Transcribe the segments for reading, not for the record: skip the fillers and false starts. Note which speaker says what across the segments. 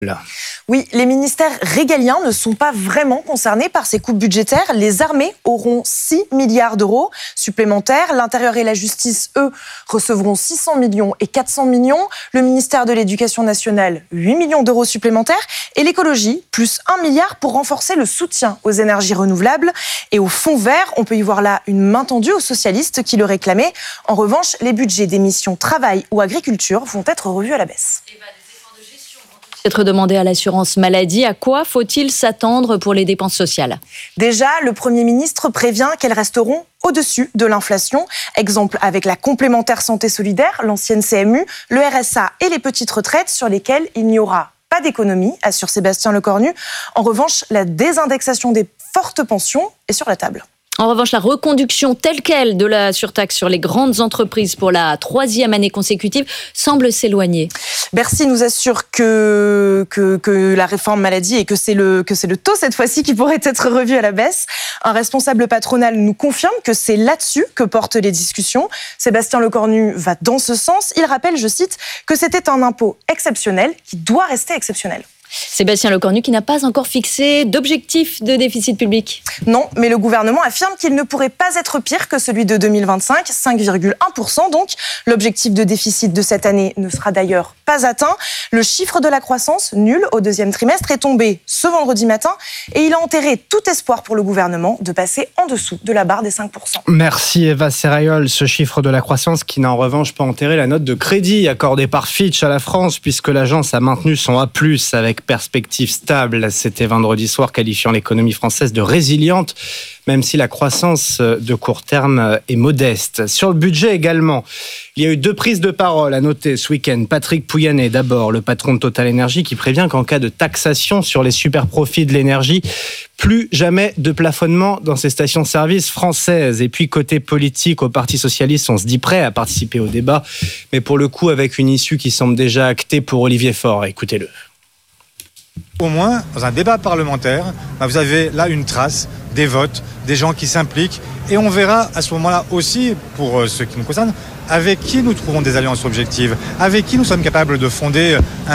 Speaker 1: Là.
Speaker 2: Oui, les ministères régaliens ne sont pas vraiment concernés par ces coupes budgétaires. Les armées auront 6 milliards d'euros supplémentaires. L'Intérieur et la Justice, eux, recevront 600 millions et 400 millions. Le ministère de l'Éducation nationale, 8 millions d'euros supplémentaires. Et l'écologie, plus 1 milliard pour renforcer le soutien aux énergies renouvelables. Et au Fonds vert, on peut y voir là une main tendue aux socialistes qui le réclamaient. En revanche, les budgets des missions travail ou agriculture vont être revus à la baisse.
Speaker 3: Être demandé à l'assurance maladie. À quoi faut-il s'attendre pour les dépenses sociales ?
Speaker 2: Déjà, le Premier ministre prévient qu'elles resteront au-dessus de l'inflation. Exemple avec la complémentaire santé solidaire, l'ancienne CMU, le RSA et les petites retraites sur lesquelles il n'y aura pas d'économie, assure Sébastien Lecornu. En revanche, la désindexation des fortes pensions est sur la table.
Speaker 3: En revanche, la reconduction telle quelle de la surtaxe sur les grandes entreprises pour la 3e année consécutive semble s'éloigner.
Speaker 2: Bercy nous assure que la réforme maladie et que c'est le taux cette fois-ci qui pourrait être revu à la baisse. Un responsable patronal nous confirme que c'est là-dessus que portent les discussions. Sébastien Lecornu va dans ce sens. Il rappelle, je cite, que c'était un impôt exceptionnel qui doit rester exceptionnel.
Speaker 3: Sébastien Lecornu qui n'a pas encore fixé d'objectif de déficit public.
Speaker 2: Non, mais le gouvernement affirme qu'il ne pourrait pas être pire que celui de 2025, 5,1% donc. L'objectif de déficit de cette année ne sera d'ailleurs pas atteint. Le chiffre de la croissance, nul au 2e trimestre, est tombé ce vendredi matin et il a enterré tout espoir pour le gouvernement de passer en dessous de la barre des 5%.
Speaker 1: Merci Eva Serrayol. Ce chiffre de la croissance qui n'a en revanche pas enterré la note de crédit accordée par Fitch à la France puisque l'agence a maintenu son A+, avec perspective stable. C'était vendredi soir, qualifiant l'économie française de résiliente, même si la croissance de court terme est modeste. Sur le budget également, il y a eu 2 prises de parole à noter ce week-end. Patrick Pouyanné, d'abord, le patron de Total Energy, qui prévient qu'en cas de taxation sur les super-profits de l'énergie, plus jamais de plafonnement dans ces stations-service françaises. Et puis, côté politique, au Parti Socialiste, on se dit prêt à participer au débat, mais pour le coup, avec une issue qui semble déjà actée pour Olivier Faure. Écoutez-le.
Speaker 4: Au moins, dans un débat parlementaire, vous avez là une trace, des votes, des gens qui s'impliquent. Et on verra à ce moment-là aussi, pour ce qui nous concerne, avec qui nous trouvons des alliances objectives, avec qui nous sommes capables de fonder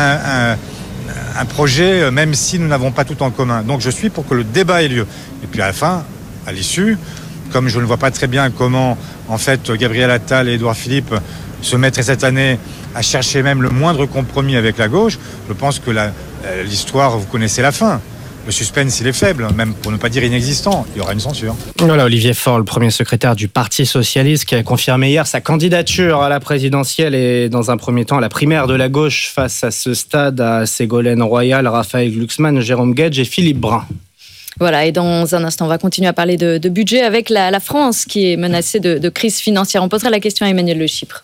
Speaker 4: un projet, même si nous n'avons pas tout en commun. Donc je suis pour que le débat ait lieu. Et puis à la fin, à l'issue, comme je ne vois pas très bien comment, en fait, Gabriel Attal et Édouard Philippe se mettraient cette année à chercher même le moindre compromis avec la gauche, je pense que l'histoire, vous connaissez la fin. Le suspense, il est faible, même pour ne pas dire inexistant. Il y aura une censure.
Speaker 1: Voilà, Olivier Faure, le premier secrétaire du Parti Socialiste, qui a confirmé hier sa candidature à la présidentielle et dans un premier temps à la primaire de la gauche face à ce stade à Ségolène Royal, Raphaël Glucksmann, Jérôme Guedj et Philippe Brun.
Speaker 3: Voilà, et dans un instant, on va continuer à parler de budget avec la France qui est menacée de crise financière. On posera la question à Emmanuel Le Chypre.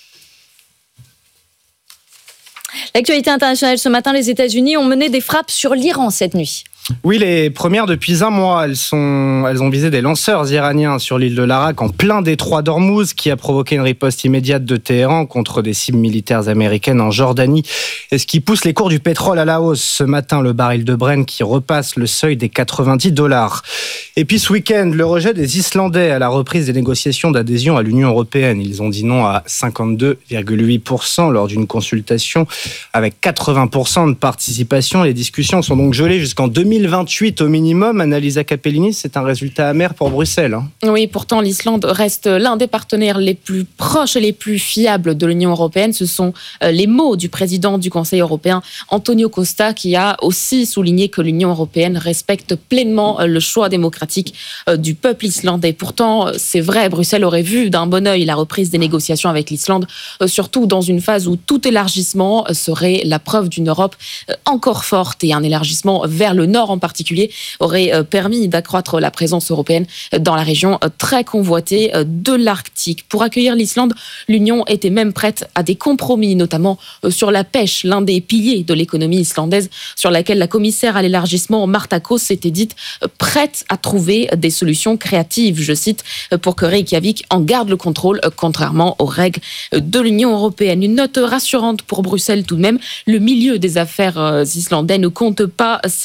Speaker 3: L'actualité internationale ce matin, les États-Unis ont mené des frappes sur l'Iran cette nuit.
Speaker 1: Oui, les premières depuis un mois. Elles ont visé des lanceurs iraniens sur l'île de Larak en plein détroit d'Ormuz, qui a provoqué une riposte immédiate de Téhéran contre des cibles militaires américaines en Jordanie. Et ce qui pousse les cours du pétrole à la hausse. Ce matin, le baril de Brent qui repasse le seuil des $90. Et puis ce week-end, le rejet des Islandais à la reprise des négociations d'adhésion à l'Union européenne. Ils ont dit non à 52,8% lors d'une consultation avec 80% de participation. Les discussions sont donc gelées jusqu'en 2028 au minimum. Annalisa Capellini, c'est un résultat amer pour Bruxelles.
Speaker 5: Oui, pourtant l'Islande reste l'un des partenaires les plus proches et les plus fiables de l'Union européenne. Ce sont les mots du président du Conseil européen, Antonio Costa, qui a aussi souligné que l'Union européenne respecte pleinement le choix démocratique du peuple islandais. Pourtant, c'est vrai, Bruxelles aurait vu d'un bon œil la reprise des négociations avec l'Islande, surtout dans une phase où tout élargissement serait la preuve d'une Europe encore forte, et un élargissement vers le nord en particulier aurait permis d'accroître la présence européenne dans la région très convoitée de l'Arctique. Pour accueillir l'Islande, l'Union était même prête à des compromis, notamment sur la pêche, l'un des piliers de l'économie islandaise, sur laquelle la commissaire à l'élargissement Marta Kos s'était dite prête à trouver des solutions créatives, je cite, pour que Reykjavik en garde le contrôle, contrairement aux règles de l'Union européenne. Une note rassurante pour Bruxelles tout de même, le milieu des affaires islandais ne compte pas s'éloigner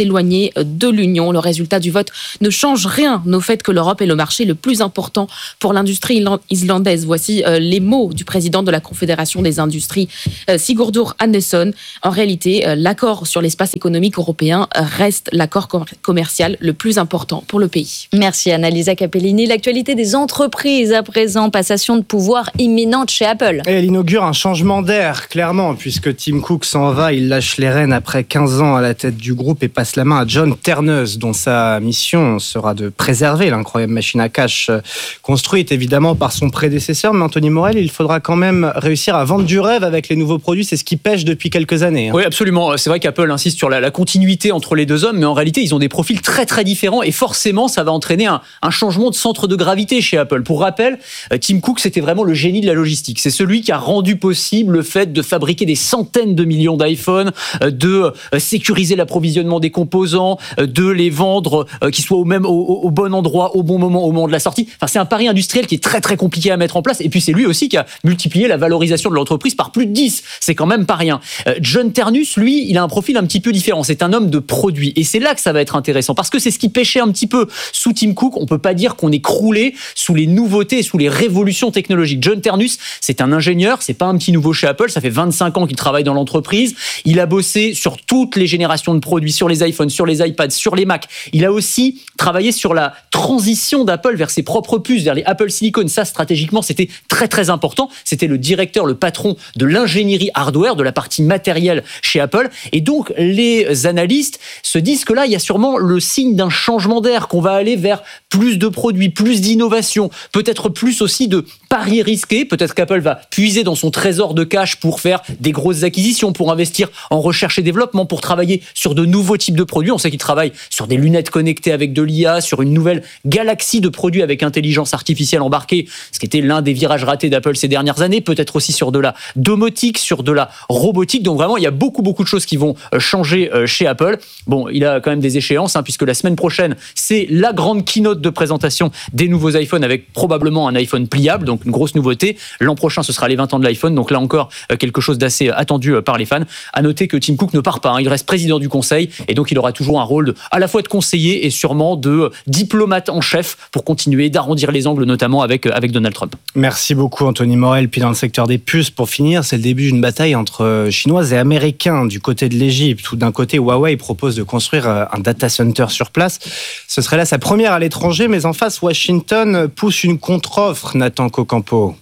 Speaker 5: données de l'Union. Le résultat du vote ne change rien au fait que l'Europe est le marché le plus important pour l'industrie islandaise. Voici les mots du président de la Confédération des industries, Sigurdur Andersson. En réalité, l'accord sur l'espace économique européen reste l'accord commercial le plus important pour le pays.
Speaker 3: Merci Annalisa Capellini. L'actualité des entreprises à présent, passation de pouvoir imminente chez Apple.
Speaker 1: Et elle inaugure un changement d'air, clairement, puisque Tim Cook s'en va, il lâche les rênes après 15 ans à la tête du groupe et passe la main à John Ternus, dont sa mission sera de préserver l'incroyable machine à cash construite évidemment par son prédécesseur. Mais Anthony Morel, il faudra quand même réussir à vendre du rêve avec les nouveaux produits. C'est ce qui pêche depuis quelques années.
Speaker 6: Oui, absolument. C'est vrai qu'Apple insiste sur la continuité entre les deux hommes, mais en réalité, ils ont des profils très très différents et forcément, ça va entraîner un changement de centre de gravité chez Apple. Pour rappel, Tim Cook, c'était vraiment le génie de la logistique. C'est celui qui a rendu possible le fait de fabriquer des centaines de millions d'iPhone, de sécuriser l'approvisionnement des composants, de les vendre qui soient au bon endroit, au bon moment de la sortie. Enfin, c'est un pari industriel qui est très très compliqué à mettre en place. Et puis c'est lui aussi qui a multiplié la valorisation de l'entreprise par plus de 10. C'est quand même pas rien. John Ternus, lui, il a un profil un petit peu différent. C'est un homme de produit. Et c'est là que ça va être intéressant. Parce que c'est ce qui pêchait un petit peu sous Tim Cook. On peut pas dire qu'on est croulé sous les nouveautés, sous les révolutions technologiques. John Ternus, c'est un ingénieur. C'est pas un petit nouveau chez Apple. Ça fait 25 ans qu'il travaille dans l'entreprise. Il a bossé sur toutes les générations de produits, sur les iPhones, sur les iPads, sur les Mac. Il a aussi travaillé sur la transition d'Apple vers ses propres puces, vers les Apple Silicon. Ça, stratégiquement, c'était très, très important. C'était le directeur, le patron de l'ingénierie hardware, de la partie matérielle chez Apple. Et donc, les analystes se disent que là, il y a sûrement le signe d'un changement d'air, qu'on va aller vers plus de produits, plus d'innovation, peut-être plus aussi de paris risqués. Peut-être qu'Apple va puiser dans son trésor de cash pour faire des grosses acquisitions, pour investir en recherche et développement, pour travailler sur de nouveaux types de produits. On sait qu'ils travaillent sur des lunettes connectées avec de l'IA, sur une nouvelle galaxie de produits avec intelligence artificielle embarquée, ce qui était l'un des virages ratés d'Apple ces dernières années, peut-être aussi sur de la domotique, sur de la robotique. Donc vraiment, il y a beaucoup de choses qui vont changer chez Apple. Bon, il a quand même des échéances, puisque la semaine prochaine, c'est la grande keynote de présentation des nouveaux iPhones avec probablement un iPhone pliable, donc une grosse nouveauté. L'an prochain, ce sera les 20 ans de l'iPhone, donc là encore, quelque chose d'assez attendu par les fans. À noter que Tim Cook ne part pas, il reste président du conseil, et donc il aura toujours un rôle à la fois de conseiller et sûrement de diplomate en chef pour continuer d'arrondir les angles, notamment avec Donald Trump.
Speaker 1: Merci beaucoup Anthony Morel. Puis dans le secteur des puces, pour finir, c'est le début d'une bataille entre Chinois et Américains du côté de l'Égypte, où d'un côté Huawei propose de construire un data center sur place. Ce serait là sa première à l'étranger, mais en face Washington pousse une contre-offre, Nathan Cocampo.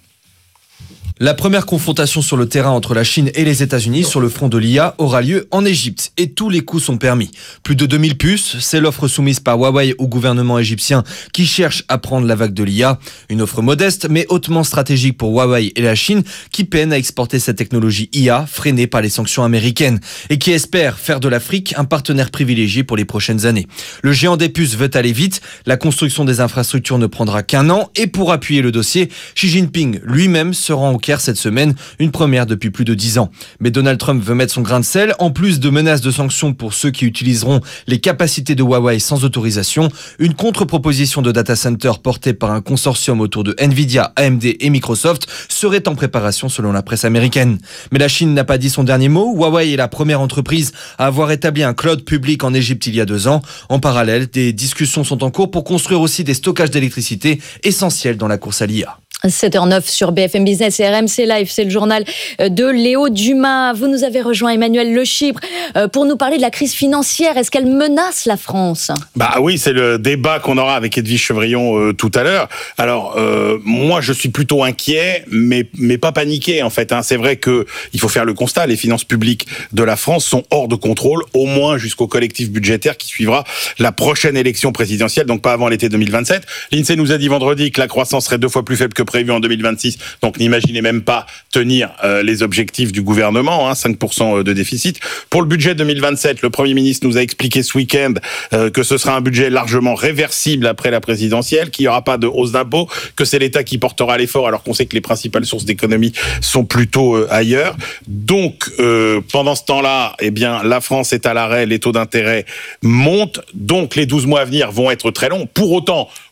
Speaker 7: La première confrontation sur le terrain entre la Chine et les États-Unis sur le front de l'IA aura lieu en Égypte et tous les coups sont permis. Plus de 2000 puces, c'est l'offre soumise par Huawei au gouvernement égyptien qui cherche à prendre la vague de l'IA. Une offre modeste mais hautement stratégique pour Huawei et la Chine qui peinent à exporter cette technologie IA freinée par les sanctions américaines et qui espère faire de l'Afrique un partenaire privilégié pour les prochaines années. Le géant des puces veut aller vite, la construction des infrastructures ne prendra qu'un an et pour appuyer le dossier, Xi Jinping lui-même se rend au Caire cette semaine, une première depuis plus de 10 ans. Mais Donald Trump veut mettre son grain de sel, en plus de menaces de sanctions pour ceux qui utiliseront les capacités de Huawei sans autorisation. Une contre-proposition de data center portée par un consortium autour de Nvidia, AMD et Microsoft serait en préparation selon la presse américaine. Mais la Chine n'a pas dit son dernier mot. Huawei est la première entreprise à avoir établi un cloud public en Égypte il y a 2 ans. En parallèle, des discussions sont en cours pour construire aussi des stockages d'électricité essentiels dans la course à l'IA.
Speaker 3: 7h09 sur BFM Business et RMC Live, c'est le journal de Léo Dumas. Vous nous avez rejoint, Emmanuel Le Chypre, pour nous parler de la crise financière. Est-ce qu'elle menace la France ?
Speaker 8: Bah oui, c'est le débat qu'on aura avec Edwige Chevrillon tout à l'heure. Alors, moi, je suis plutôt inquiet, mais pas paniqué, en fait. C'est vrai que il faut faire le constat, les finances publiques de la France sont hors de contrôle, au moins jusqu'au collectif budgétaire qui suivra la prochaine élection présidentielle, donc pas avant l'été 2027. L'INSEE nous a dit vendredi que la croissance serait 2 fois plus faible que prévu en 2026, donc n'imaginez même pas tenir les objectifs du gouvernement, 5% de déficit. Pour le budget 2027, le Premier ministre nous a expliqué ce week-end que ce sera un budget largement réversible après la présidentielle, qu'il n'y aura pas de hausse d'impôts, que c'est l'État qui portera l'effort, alors qu'on sait que les principales sources d'économie sont plutôt ailleurs. Donc, pendant ce temps-là, eh bien, la France est à l'arrêt, les taux d'intérêt montent, donc les 12 mois à venir vont être très longs. Pour autant,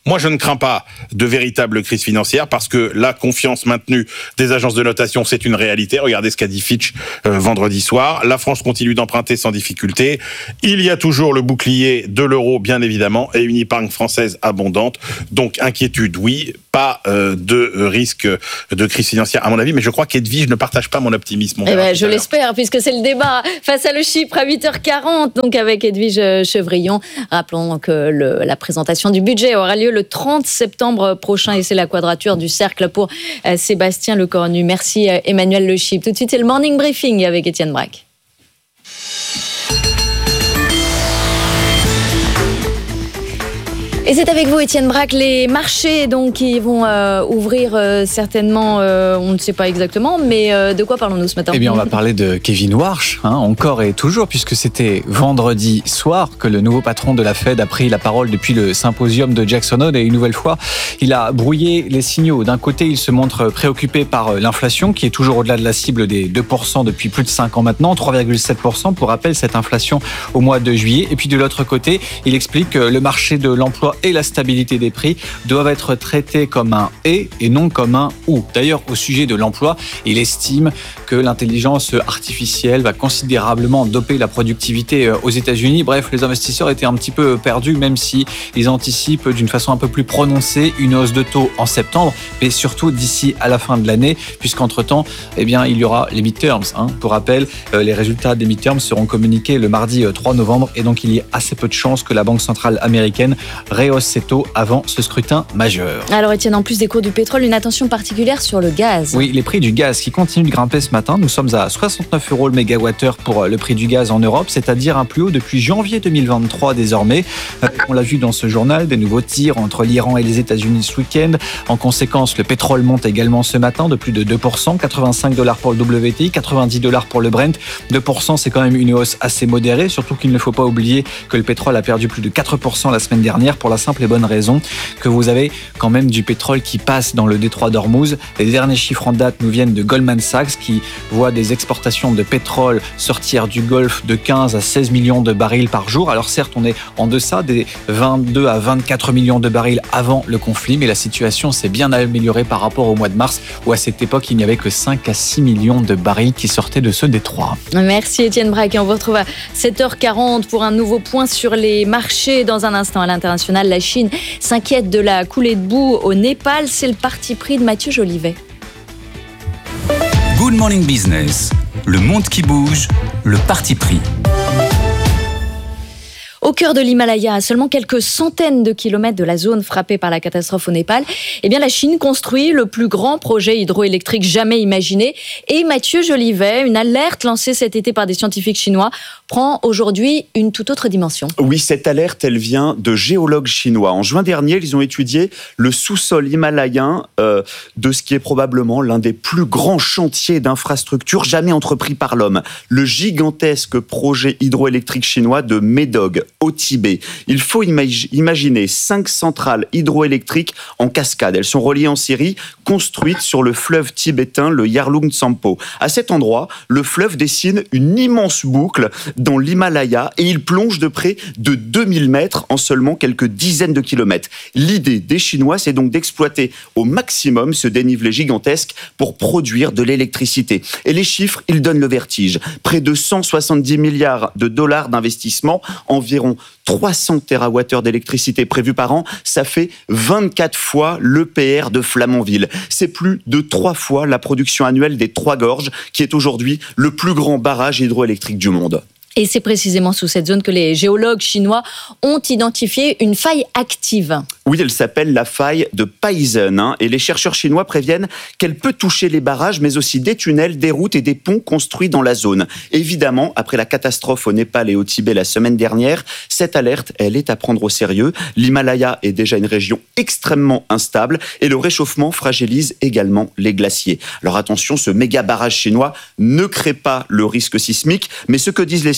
Speaker 8: Moi, je ne crains pas de véritable crise financière parce que la confiance maintenue des agences de notation, c'est une réalité. Regardez ce qu'a dit Fitch vendredi soir. La France continue d'emprunter sans difficulté. Il y a toujours le bouclier de l'euro, bien évidemment, et une épargne française abondante. Donc, inquiétude, oui, pas de risque de crise financière, à mon avis, mais je crois qu'Edwige ne partage pas mon optimisme.
Speaker 3: Je l'espère, puisque c'est le débat face à le Chypre à 8h40, donc avec Edwige Chevrillon. Rappelons que la présentation du budget aura lieu le 30 septembre prochain, et c'est la quadrature du cercle pour Sébastien Lecornu. Merci Emmanuel Le Chypre. Tout de suite, c'est le Morning Briefing avec Étienne Braque. Et c'est avec vous, Étienne Braque, les marchés donc, qui vont ouvrir certainement, on ne sait pas exactement, mais de quoi parlons-nous ce matin ?
Speaker 9: Eh bien, on va parler de Kevin Warsh, encore et toujours, puisque c'était vendredi soir que le nouveau patron de la Fed a pris la parole depuis le symposium de Jackson Hole, et une nouvelle fois, il a brouillé les signaux. D'un côté, il se montre préoccupé par l'inflation, qui est toujours au-delà de la cible des 2% depuis plus de 5 ans maintenant, 3,7% pour rappel, cette inflation au mois de juillet. Et puis de l'autre côté, il explique que le marché de l'emploi et la stabilité des prix doivent être traités comme un « et » et non comme un « ou ». D'ailleurs, au sujet de l'emploi, il estime que l'intelligence artificielle va considérablement doper la productivité aux États-Unis. Bref, les investisseurs étaient un petit peu perdus, même si ils anticipent d'une façon un peu plus prononcée une hausse de taux en septembre, mais surtout d'ici à la fin de l'année, puisqu'entre-temps, il y aura les midterms. Pour rappel, les résultats des midterms seront communiqués le mardi 3 novembre, et donc il y a assez peu de chances que la Banque centrale américaine rehausse ses taux avant ce scrutin majeur.
Speaker 3: Alors Étienne, en plus des cours du pétrole, une attention particulière sur le gaz.
Speaker 9: Oui, les prix du gaz qui continuent de grimper ce matin. Nous sommes à 69 € le mégawattheure pour le prix du gaz en Europe, c'est-à-dire un plus haut depuis janvier 2023 désormais. On l'a vu dans ce journal, des nouveaux tirs entre l'Iran et les États-Unis ce week-end. En conséquence, le pétrole monte également ce matin de plus de 2%, 85 $ pour le WTI, 90 $ pour le Brent. 2%, c'est quand même une hausse assez modérée, surtout qu'il ne faut pas oublier que le pétrole a perdu plus de 4% la semaine dernière, pour la simple et bonne raison que vous avez quand même du pétrole qui passe dans le détroit d'Ormuz. Les derniers chiffres en date nous viennent de Goldman Sachs, qui voit des exportations de pétrole sortir du Golfe de 15 à 16 millions de barils par jour. Alors certes, on est en deçà des 22 à 24 millions de barils avant le conflit, mais la situation s'est bien améliorée par rapport au mois de mars, où à cette époque, il n'y avait que 5 à 6 millions de barils qui sortaient de ce détroit.
Speaker 3: Merci Étienne Braque. On vous retrouve à 7h40 pour un nouveau point sur les marchés. Dans un instant, à l'international, la Chine s'inquiète de la coulée de boue au Népal. C'est le parti pris de Mathieu Jolivet.
Speaker 10: Good Morning Business, le monde qui bouge, le parti pris.
Speaker 3: Au cœur de l'Himalaya, à seulement quelques centaines de kilomètres de la zone frappée par la catastrophe au Népal, la Chine construit le plus grand projet hydroélectrique jamais imaginé. Et Mathieu Jolivet, une alerte lancée cet été par des scientifiques chinois, prend aujourd'hui une toute autre dimension.
Speaker 11: Oui, cette alerte, elle vient de géologues chinois. En juin dernier, ils ont étudié le sous-sol himalayen de ce qui est probablement l'un des plus grands chantiers d'infrastructure jamais entrepris par l'homme. Le gigantesque projet hydroélectrique chinois de Médoc, au Tibet. Il faut imaginer 5 centrales hydroélectriques en cascade. Elles sont reliées en série, construites sur le fleuve tibétain, le Yarlung Tsampo. À cet endroit, le fleuve dessine une immense boucle dans l'Himalaya et il plonge de près de 2000 mètres en seulement quelques dizaines de kilomètres. L'idée des Chinois, c'est donc d'exploiter au maximum ce dénivelé gigantesque pour produire de l'électricité. Et les chiffres, ils donnent le vertige. Près de 170 milliards de dollars d'investissement, environ 300 TWh d'électricité prévus par an, ça fait 24 fois l'EPR de Flamanville. C'est plus de 3 fois la production annuelle des Trois Gorges, qui est aujourd'hui le plus grand barrage hydroélectrique du monde.
Speaker 3: Et c'est précisément sous cette zone que les géologues chinois ont identifié une faille active.
Speaker 11: Oui, elle s'appelle la faille de Paisen. Et les chercheurs chinois préviennent qu'elle peut toucher les barrages, mais aussi des tunnels, des routes et des ponts construits dans la zone. Évidemment, après la catastrophe au Népal et au Tibet la semaine dernière, cette alerte, elle est à prendre au sérieux. L'Himalaya est déjà une région extrêmement instable et le réchauffement fragilise également les glaciers. Alors attention, ce méga barrage chinois ne crée pas le risque sismique, mais ce que disent les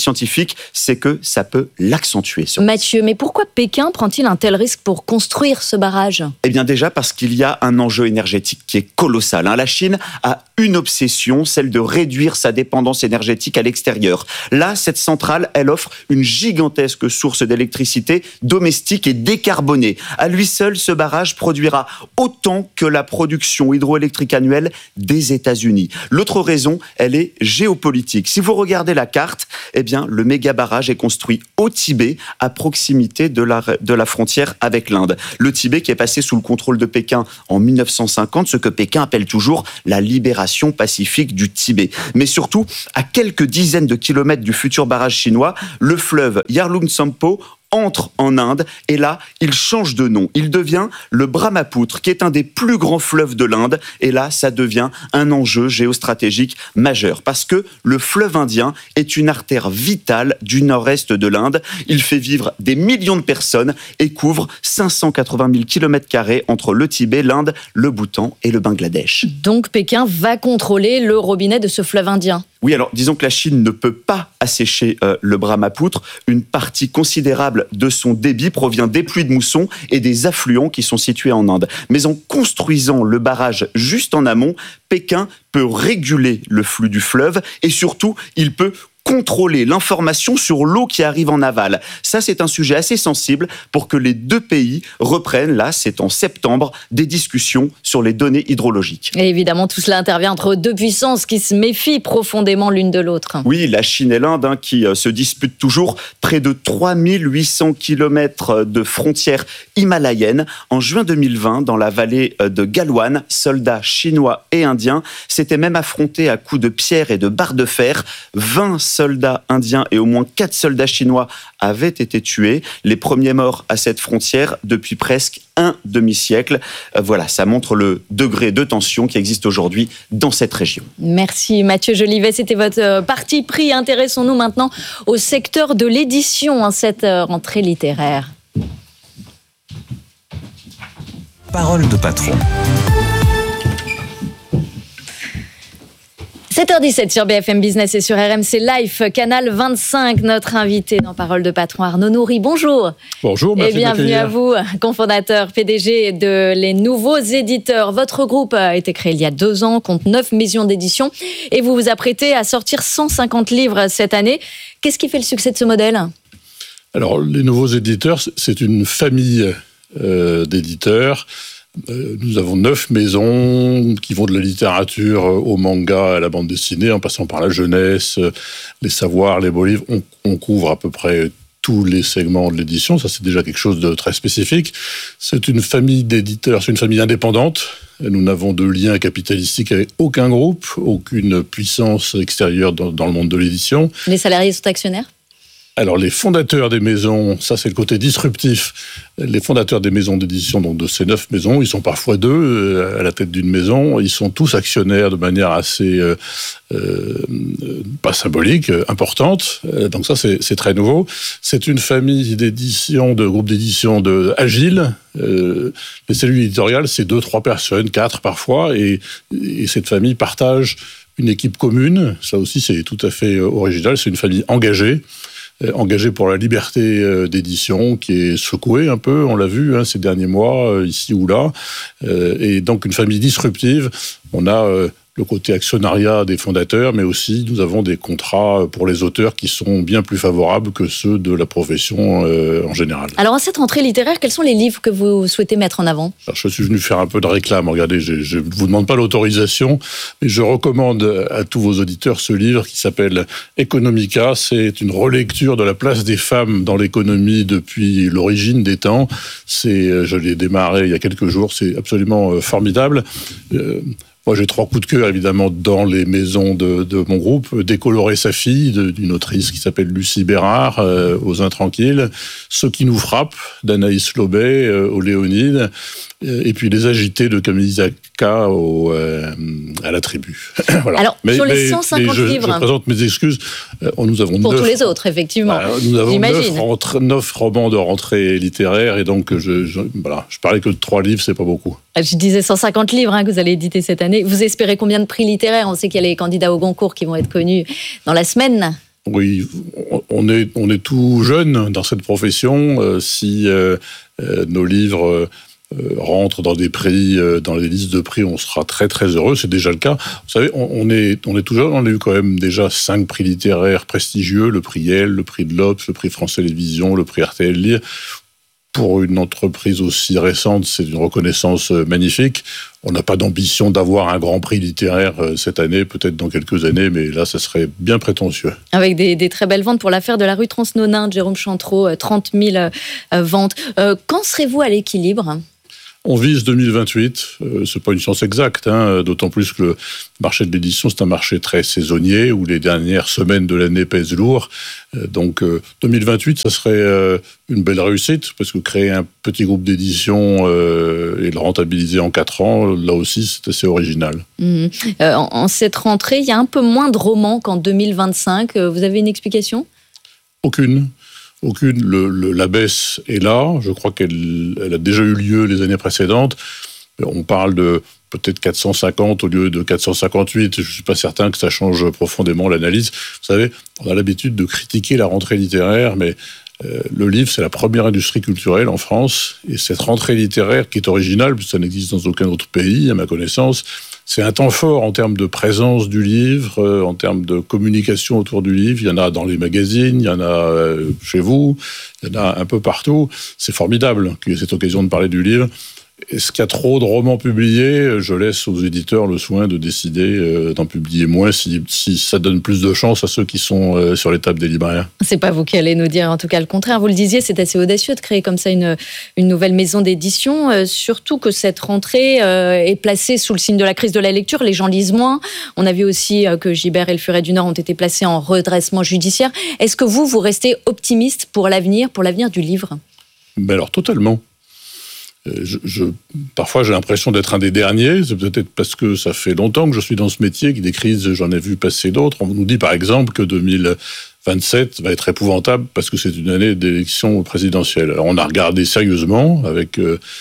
Speaker 11: scientifiques, c'est que ça peut l'accentuer.
Speaker 3: Mathieu, mais pourquoi Pékin prend-il un tel risque pour construire ce barrage ?
Speaker 11: Eh bien déjà parce qu'il y a un enjeu énergétique qui est colossal. La Chine a une obsession, celle de réduire sa dépendance énergétique à l'extérieur. Là, cette centrale, elle offre une gigantesque source d'électricité domestique et décarbonée. À lui seul, ce barrage produira autant que la production hydroélectrique annuelle des États-Unis. L'autre raison, elle est géopolitique. Si vous regardez la carte, eh bien, le méga barrage est construit au Tibet, à proximité de la frontière avec l'Inde. Le Tibet qui est passé sous le contrôle de Pékin en 1950, ce que Pékin appelle toujours la libération pacifique du Tibet. Mais surtout, à quelques dizaines de kilomètres du futur barrage chinois, le fleuve Yarlung Tsampo entre en Inde et là, il change de nom. Il devient le Brahmapoutre, qui est un des plus grands fleuves de l'Inde. Et là, ça devient un enjeu géostratégique majeur parce que le fleuve Indien est une artère vitale du nord-est de l'Inde. Il fait vivre des millions de personnes et couvre 580 000 km² entre le Tibet, l'Inde, le Bhoutan et le Bangladesh.
Speaker 3: Donc Pékin va contrôler le robinet de ce fleuve indien.
Speaker 11: Oui, alors disons que la Chine ne peut pas assécher le Brahmapoutre. Une partie considérable de son débit provient des pluies de mousson et des affluents qui sont situés en Inde. Mais en construisant le barrage juste en amont, Pékin peut réguler le flux du fleuve et surtout, il peut contrôler l'information sur l'eau qui arrive en aval. Ça, c'est un sujet assez sensible pour que les deux pays reprennent, là, c'est en septembre, des discussions sur les données hydrologiques.
Speaker 3: Et évidemment, tout cela intervient entre deux puissances qui se méfient profondément l'une de l'autre.
Speaker 11: Oui, la Chine et l'Inde qui se disputent toujours près de 3800 km de frontières himalayennes. En juin 2020, dans la vallée de Galwan, soldats chinois et indiens s'étaient même affrontés à coups de pierre et de barres de fer. 20 soldats indiens et au moins 4 soldats chinois avaient été tués. Les premiers morts à cette frontière depuis presque un demi-siècle. Voilà, ça montre le degré de tension qui existe aujourd'hui dans cette région.
Speaker 3: Merci Mathieu Jolivet, c'était votre parti pris. Intéressons-nous maintenant au secteur de l'édition, cette rentrée littéraire.
Speaker 10: Parole de patron.
Speaker 3: 7h17 sur BFM Business et sur RMC Live, canal 25. Notre invité dans Parole de Patron, Arnaud Nourry. Bonjour.
Speaker 12: Bonjour, merci
Speaker 3: et bienvenue à vous, cofondateur, PDG de Les Nouveaux Éditeurs. Votre groupe a été créé il y a 2 ans, compte 9 maisons d'édition et vous vous apprêtez à sortir 150 livres cette année. Qu'est-ce qui fait le succès de ce modèle ?
Speaker 12: Alors, Les Nouveaux Éditeurs, c'est une famille d'éditeurs. Nous avons 9 maisons qui vont de la littérature au manga, à la bande dessinée, en passant par la jeunesse, les savoirs, les beaux livres. On couvre à peu près tous les segments de l'édition. Ça, c'est déjà quelque chose de très spécifique. C'est une famille d'éditeurs, c'est une famille indépendante. Nous n'avons de lien capitalistique avec aucun groupe, aucune puissance extérieure dans le monde de l'édition.
Speaker 3: Les salariés sont actionnaires ?
Speaker 12: Alors, les fondateurs des maisons, ça c'est le côté disruptif. Les fondateurs des maisons d'édition, donc de ces 9 maisons, ils sont parfois 2 à la tête d'une maison. Ils sont tous actionnaires de manière assez, pas symbolique, importante. Donc ça, c'est très nouveau. C'est une famille d'édition, de groupe d'édition agile. Les cellules éditoriales, c'est 2-3 personnes, 4 parfois. Et cette famille partage une équipe commune. Ça aussi, c'est tout à fait original. C'est une famille engagée pour la liberté d'édition, qui est secouée un peu, on l'a vu ces derniers mois, ici ou là. Et donc une famille disruptive. On a le côté actionnariat des fondateurs, mais aussi nous avons des contrats pour les auteurs qui sont bien plus favorables que ceux de la profession en général.
Speaker 3: Alors, à cette rentrée littéraire, quels sont les livres que vous souhaitez mettre en avant ?
Speaker 12: Alors, je suis venu faire un peu de réclame. Regardez, je ne vous demande pas l'autorisation, mais je recommande à tous vos auditeurs ce livre qui s'appelle Economica. C'est une relecture de la place des femmes dans l'économie depuis l'origine des temps. Je l'ai démarré il y a quelques jours. C'est absolument formidable. Moi, j'ai 3 coups de cœur, évidemment, dans les maisons de mon groupe. Décolorer sa fille, d'une autrice qui s'appelle Lucie Bérard, aux Intranquilles. Ce qui nous frappe, d'Anaïs Lobet, au Léonide. Et puis Les Agités de Camille Zaka à la Tribu. Voilà.
Speaker 3: Alors, sur les 150 livres...
Speaker 12: Je présente mes excuses. Nous avons
Speaker 3: pour tous les autres, effectivement.
Speaker 12: Nous avons
Speaker 3: j'imagine.
Speaker 12: 9 romans de rentrée littéraire. Et donc, je parlais que de 3 livres, c'est pas beaucoup.
Speaker 3: Je disais 150 livres que vous allez éditer cette année. Vous espérez combien de prix littéraires ? On sait qu'il y a les candidats au Goncourt qui vont être connus dans la semaine.
Speaker 12: Oui, on est tout jeune dans cette profession. Si nos livres rentrent dans des prix, dans les listes de prix, on sera très très heureux. C'est déjà le cas. Vous savez, on est tout jeune. On a eu quand même déjà 5 prix littéraires prestigieux, le prix Yale, le prix de l'Obs, le prix France Télévisions, le prix RTL Lire. Pour une entreprise aussi récente, c'est une reconnaissance magnifique. On n'a pas d'ambition d'avoir un grand prix littéraire cette année, peut-être dans quelques années, mais là, ça serait bien prétentieux. Avec
Speaker 3: des très belles ventes pour l'affaire de la rue Transnonain, Jérôme Chantreau, 30 000 ventes. Quand serez-vous à l'équilibre ?
Speaker 12: On vise 2028, c'est pas une science exacte, d'autant plus que le marché de l'édition, c'est un marché très saisonnier, où les dernières semaines de l'année pèsent lourd. Donc 2028, ça serait une belle réussite, parce que créer un petit groupe d'édition et le rentabiliser en 4 ans, là aussi, c'est assez original.
Speaker 3: En cette rentrée, il y a un peu moins de romans qu'en 2025. Vous avez une explication ?
Speaker 12: Aucune. La baisse est là. Je crois qu'elle a déjà eu lieu les années précédentes. On parle de peut-être 450 au lieu de 458. Je ne suis pas certain que ça change profondément l'analyse. Vous savez, on a l'habitude de critiquer la rentrée littéraire, mais le livre, c'est la première industrie culturelle en France. Et cette rentrée littéraire, qui est originale, puisque ça n'existe dans aucun autre pays, à ma connaissance, c'est un temps fort en termes de présence du livre, en termes de communication autour du livre. Il y en a dans les magazines, il y en a chez vous, il y en a un peu partout. C'est formidable qu'il y ait cette occasion de parler du livre. Est-ce qu'il y a trop de romans publiés ? Je laisse aux éditeurs le soin de décider d'en publier moins si ça donne plus de chance à ceux qui sont sur les tables des libraires.
Speaker 3: C'est pas vous qui allez nous dire, en tout cas le contraire. Vous le disiez, c'est assez audacieux de créer comme ça une nouvelle maison d'édition, surtout que cette rentrée est placée sous le signe de la crise de la lecture. Les gens lisent moins. On a vu aussi que Gibert et le Furet du Nord ont été placés en redressement judiciaire. Est-ce que vous restez optimiste pour l'avenir du livre ?
Speaker 12: Ben alors, totalement. Parfois, j'ai l'impression d'être un des derniers. C'est peut-être parce que ça fait longtemps que je suis dans ce métier, que des crises, j'en ai vu passer d'autres. On nous dit, par exemple, que 2027 va être épouvantable parce que c'est une année d'élection présidentielle. Alors, on a regardé sérieusement avec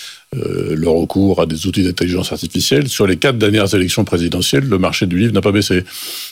Speaker 12: le recours à des outils d'intelligence artificielle. Sur les 4 dernières élections présidentielles, le marché du livre n'a pas baissé.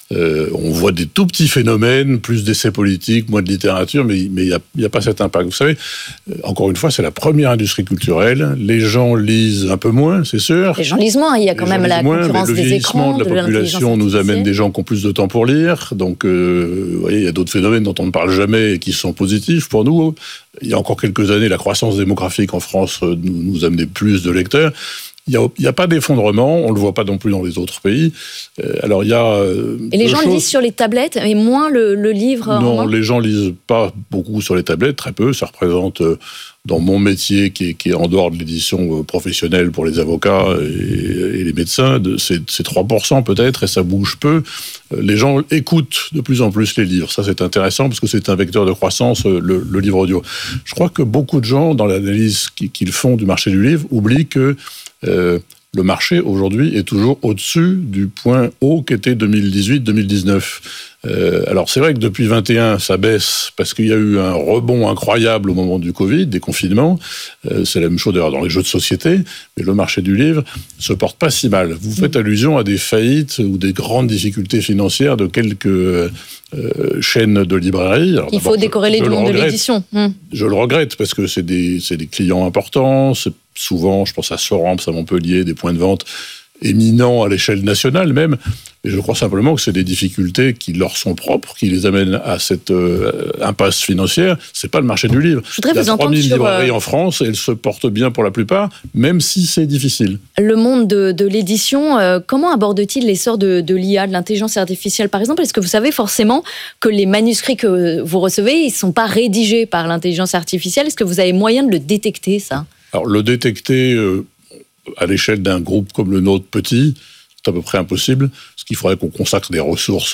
Speaker 12: On voit des tout petits phénomènes, plus d'essais politiques, moins de littérature, mais il n'y a pas cet impact. Vous savez, encore une fois, c'est la première industrie culturelle. Les gens lisent un peu moins, c'est sûr.
Speaker 3: Les gens lisent moins, il y a quand même la concurrence des écrans.
Speaker 12: Le vieillissement de la population nous amène des gens qui ont plus de temps pour lire. Donc, vous voyez, il y a d'autres phénomènes dont on ne parle jamais et qui sont positifs pour nous. Il y a encore quelques années, la croissance démographique en France nous amenait plus de lecteurs. Il n'y a pas d'effondrement, on ne le voit pas non plus dans les autres pays. Alors, il y a
Speaker 3: et les gens lisent sur les tablettes, et moins le livre
Speaker 12: Non, les gens lisent pas beaucoup sur les tablettes, très peu. Ça représente, dans mon métier, qui est en dehors de l'édition professionnelle pour les avocats et les médecins, c'est 3% peut-être, et ça bouge peu. Les gens écoutent de plus en plus les livres. Ça, c'est intéressant, parce que c'est un vecteur de croissance, le livre audio. Je crois que beaucoup de gens, dans l'analyse qu'ils font du marché du livre, oublient que le marché, aujourd'hui, est toujours au-dessus du point haut qu'était 2018-2019. Alors, c'est vrai que depuis 2021, ça baisse parce qu'il y a eu un rebond incroyable au moment du Covid, des confinements. C'est la même chose d'ailleurs dans les jeux de société. Mais le marché du livre se porte pas si mal. Vous faites allusion à des faillites ou des grandes difficultés financières de quelques chaînes de librairies. Alors,
Speaker 3: il faut décorréler du monde de l'édition.
Speaker 12: Je le regrette parce que c'est des clients importants. C'est souvent, je pense à Soramps, à Montpellier, des points de vente éminents à l'échelle nationale même. Et je crois simplement que c'est des difficultés qui leur sont propres, qui les amènent à cette impasse financière. C'est pas le marché du livre.
Speaker 3: Il y a
Speaker 12: 3000 librairies en France et elles se portent bien pour la plupart, même si c'est difficile.
Speaker 3: Le monde de l'édition, comment aborde-t-il l'essor de l'IA, de l'intelligence artificielle par exemple ? Est-ce que vous savez forcément que les manuscrits que vous recevez, ils ne sont pas rédigés par l'intelligence artificielle ? Est-ce que vous avez moyen de le détecter, ça ?
Speaker 12: Alors, le détecter à l'échelle d'un groupe comme le nôtre petit, c'est à peu près impossible, parce qu'il faudrait qu'on consacre des ressources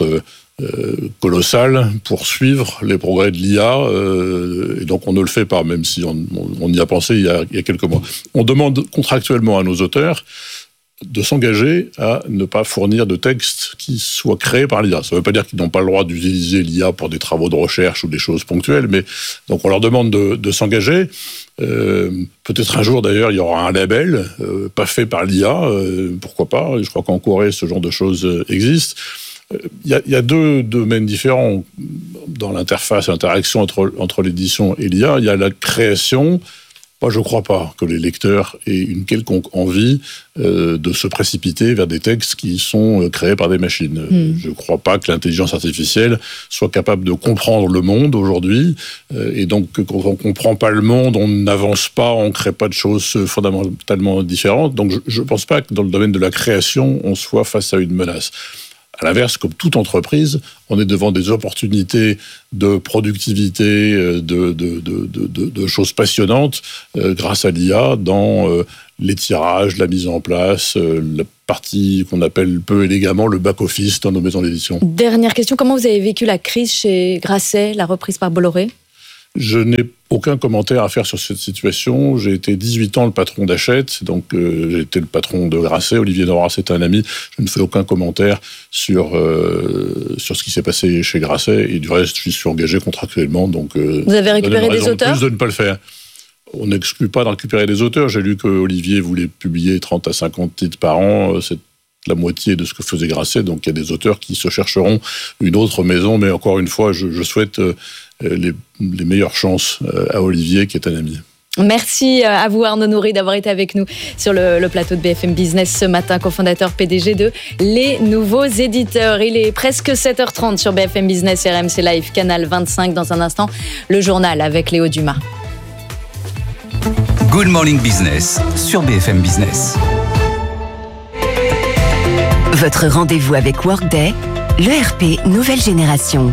Speaker 12: colossales pour suivre les progrès de l'IA, et donc on ne le fait pas, même si on y a pensé il y a quelques mois. On demande contractuellement à nos auteurs de s'engager à ne pas fournir de textes qui soient créés par l'IA. Ça ne veut pas dire qu'ils n'ont pas le droit d'utiliser l'IA pour des travaux de recherche ou des choses ponctuelles, mais donc on leur demande de s'engager. Peut-être un jour d'ailleurs il y aura un label pas fait par l'IA, pourquoi pas, je crois qu'en Corée ce genre de choses existe. Il y a deux domaines différents dans l'interface, l'interaction entre l'édition et l'IA. Il y a la création. Moi, je ne crois pas que les lecteurs aient une quelconque envie de se précipiter vers des textes qui sont créés par des machines. Je ne crois pas que l'intelligence artificielle soit capable de comprendre le monde aujourd'hui. Et donc, quand on ne comprend pas le monde, on n'avance pas, on ne crée pas de choses fondamentalement différentes. Donc, je ne pense pas que dans le domaine de la création, on soit face à une menace. À l'inverse, comme toute entreprise, on est devant des opportunités de productivité, de choses passionnantes grâce à l'IA dans les tirages, la mise en place, la partie qu'on appelle peu élégamment le back-office dans nos maisons d'édition.
Speaker 3: Dernière question, comment vous avez vécu la crise chez Grasset, la reprise par Bolloré ?
Speaker 12: Je n'ai aucun commentaire à faire sur cette situation. J'ai été 18 ans le patron d'Hachette, donc j'ai été le patron de Grasset. Olivier Nora, c'est un ami. Je ne fais aucun commentaire sur ce qui s'est passé chez Grasset. Et du reste, je suis engagé contractuellement. Donc,
Speaker 3: vous avez récupéré des auteurs ?
Speaker 12: Plus de ne pas le faire. On n'exclut pas de récupérer des auteurs. J'ai lu qu'Olivier voulait publier 30 à 50 titres par an. C'est la moitié de ce que faisait Grasset. Donc il y a des auteurs qui se chercheront une autre maison. Mais encore une fois, je souhaite les meilleures chances à Olivier, qui est un ami.
Speaker 3: Merci à vous, Arnaud Nourry, d'avoir été avec nous sur le plateau de BFM Business ce matin, cofondateur PDG de Les Nouveaux Éditeurs. Il est presque 7h30 sur BFM Business, RMC Live, Canal 25. Dans un instant, le journal avec Léo Dumas.
Speaker 10: Good Morning Business sur BFM Business.
Speaker 13: Votre rendez-vous avec Workday, l'ERP nouvelle génération.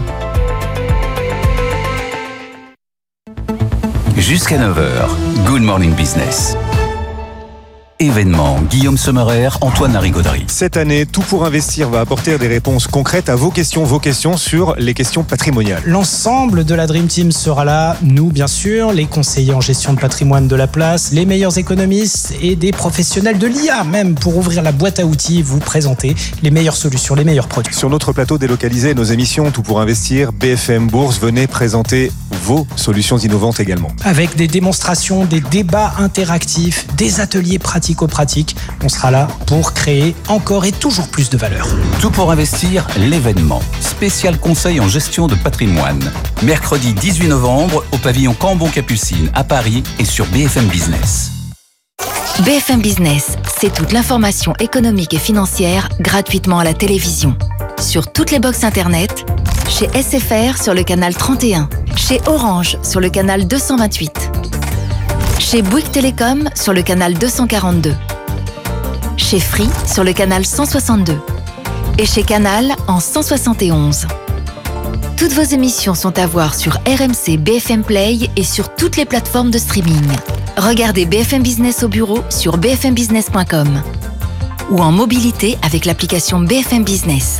Speaker 10: Jusqu'à 9h, Good Morning Business. Événement, Guillaume Sommerer, Antoine Larigauderie.
Speaker 14: Cette année, Tout pour investir va apporter des réponses concrètes à vos questions sur les questions patrimoniales.
Speaker 15: L'ensemble de la Dream Team sera là, nous bien sûr, les conseillers en gestion de patrimoine de la place, les meilleurs économistes et des professionnels de l'IA même pour ouvrir la boîte à outils et vous présenter les meilleures solutions, les meilleurs produits.
Speaker 14: Sur notre plateau délocalisé, nos émissions Tout pour investir, BFM Bourse, venez présenter vos solutions innovantes également.
Speaker 15: Avec des démonstrations, des débats interactifs, des ateliers pratico-pratiques, on sera là pour créer encore et toujours plus de valeur.
Speaker 10: Tout pour investir, l'événement. Spécial conseil en gestion de patrimoine. Mercredi 18 novembre au pavillon Cambon-Capucine à Paris et sur BFM Business.
Speaker 13: BFM Business, c'est toute l'information économique et financière gratuitement à la télévision. Sur toutes les box internet, chez SFR sur le canal 31, chez Orange sur le canal 228, chez Bouygues Télécom sur le canal 242, chez Free sur le canal 162 et chez Canal en 171. Toutes vos émissions sont à voir sur RMC BFM Play et sur toutes les plateformes de streaming. Regardez BFM Business au bureau sur bfmbusiness.com ou en mobilité avec l'application BFM Business.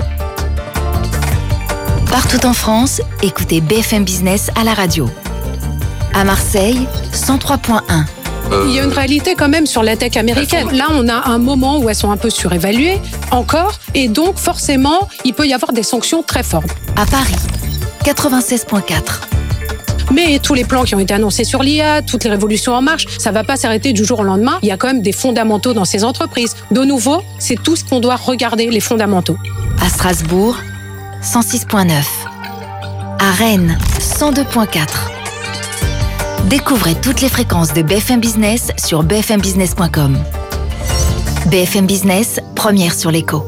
Speaker 13: Partout en France, écoutez BFM Business à la radio. À Marseille, 103.1.
Speaker 16: Il y a une réalité quand même sur la tech américaine. Là, on a un moment où elles sont un peu surévaluées, encore, et donc forcément, il peut y avoir des sanctions très fortes.
Speaker 13: À Paris, 96.4.
Speaker 16: Mais tous les plans qui ont été annoncés sur l'IA, toutes les révolutions en marche, ça ne va pas s'arrêter du jour au lendemain. Il y a quand même des fondamentaux dans ces entreprises. De nouveau, c'est tout ce qu'on doit regarder, les fondamentaux.
Speaker 13: À Strasbourg, 106.9. À Rennes, 102.4. Découvrez toutes les fréquences de BFM Business sur bfmbusiness.com. BFM Business, première sur l'écho.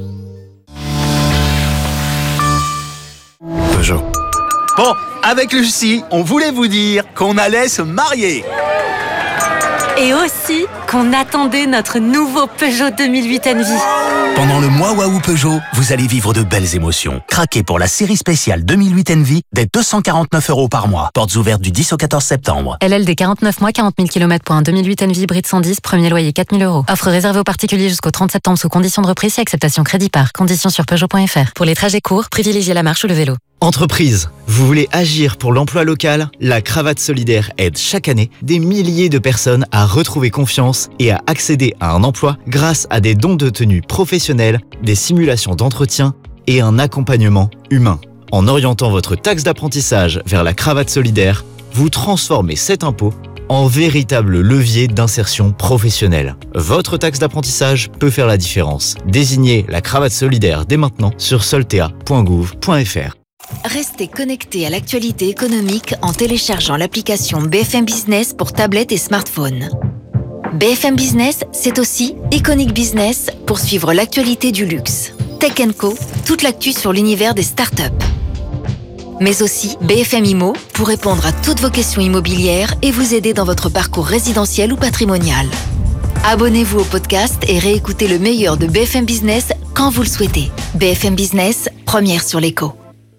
Speaker 17: Peugeot. Bon, avec Lucie, on voulait vous dire qu'on allait se marier.
Speaker 18: Et aussi qu'on attendait notre nouveau Peugeot 2008 Envy.
Speaker 17: Pendant le mois Waouh Peugeot, vous allez vivre de belles émotions. Craquez pour la série spéciale 2008 Envy dès 249 € par mois. Portes ouvertes du 10 au 14 septembre.
Speaker 19: LLD 49 mois, 40 000 km pour un 2008 Envy hybride 110, premier loyer 4 000 €. Offre réservée aux particuliers jusqu'au 30 septembre sous condition de reprise et acceptation crédit par. Conditions sur Peugeot.fr. Pour les trajets courts, privilégiez la marche ou le vélo.
Speaker 20: Entreprise, vous voulez agir pour l'emploi local? La Cravate Solidaire aide chaque année des milliers de personnes à retrouver confiance et à accéder à un emploi grâce à des dons de tenue professionnels, des simulations d'entretien et un accompagnement humain. En orientant votre taxe d'apprentissage vers la Cravate Solidaire, vous transformez cet impôt en véritable levier d'insertion professionnelle. Votre taxe d'apprentissage peut faire la différence. Désignez la cravate solidaire dès maintenant sur soltea.gouv.fr.
Speaker 13: Restez connectés à l'actualité économique en téléchargeant l'application BFM Business pour tablette et smartphone. BFM Business, c'est aussi Iconic Business pour suivre l'actualité du luxe. Tech & Co, toute l'actu sur l'univers des startups. Mais aussi BFM Immo pour répondre à toutes vos questions immobilières et vous aider dans votre parcours résidentiel ou patrimonial. Abonnez-vous au podcast et réécoutez le meilleur de BFM Business quand vous le souhaitez. BFM Business, première sur l'écho.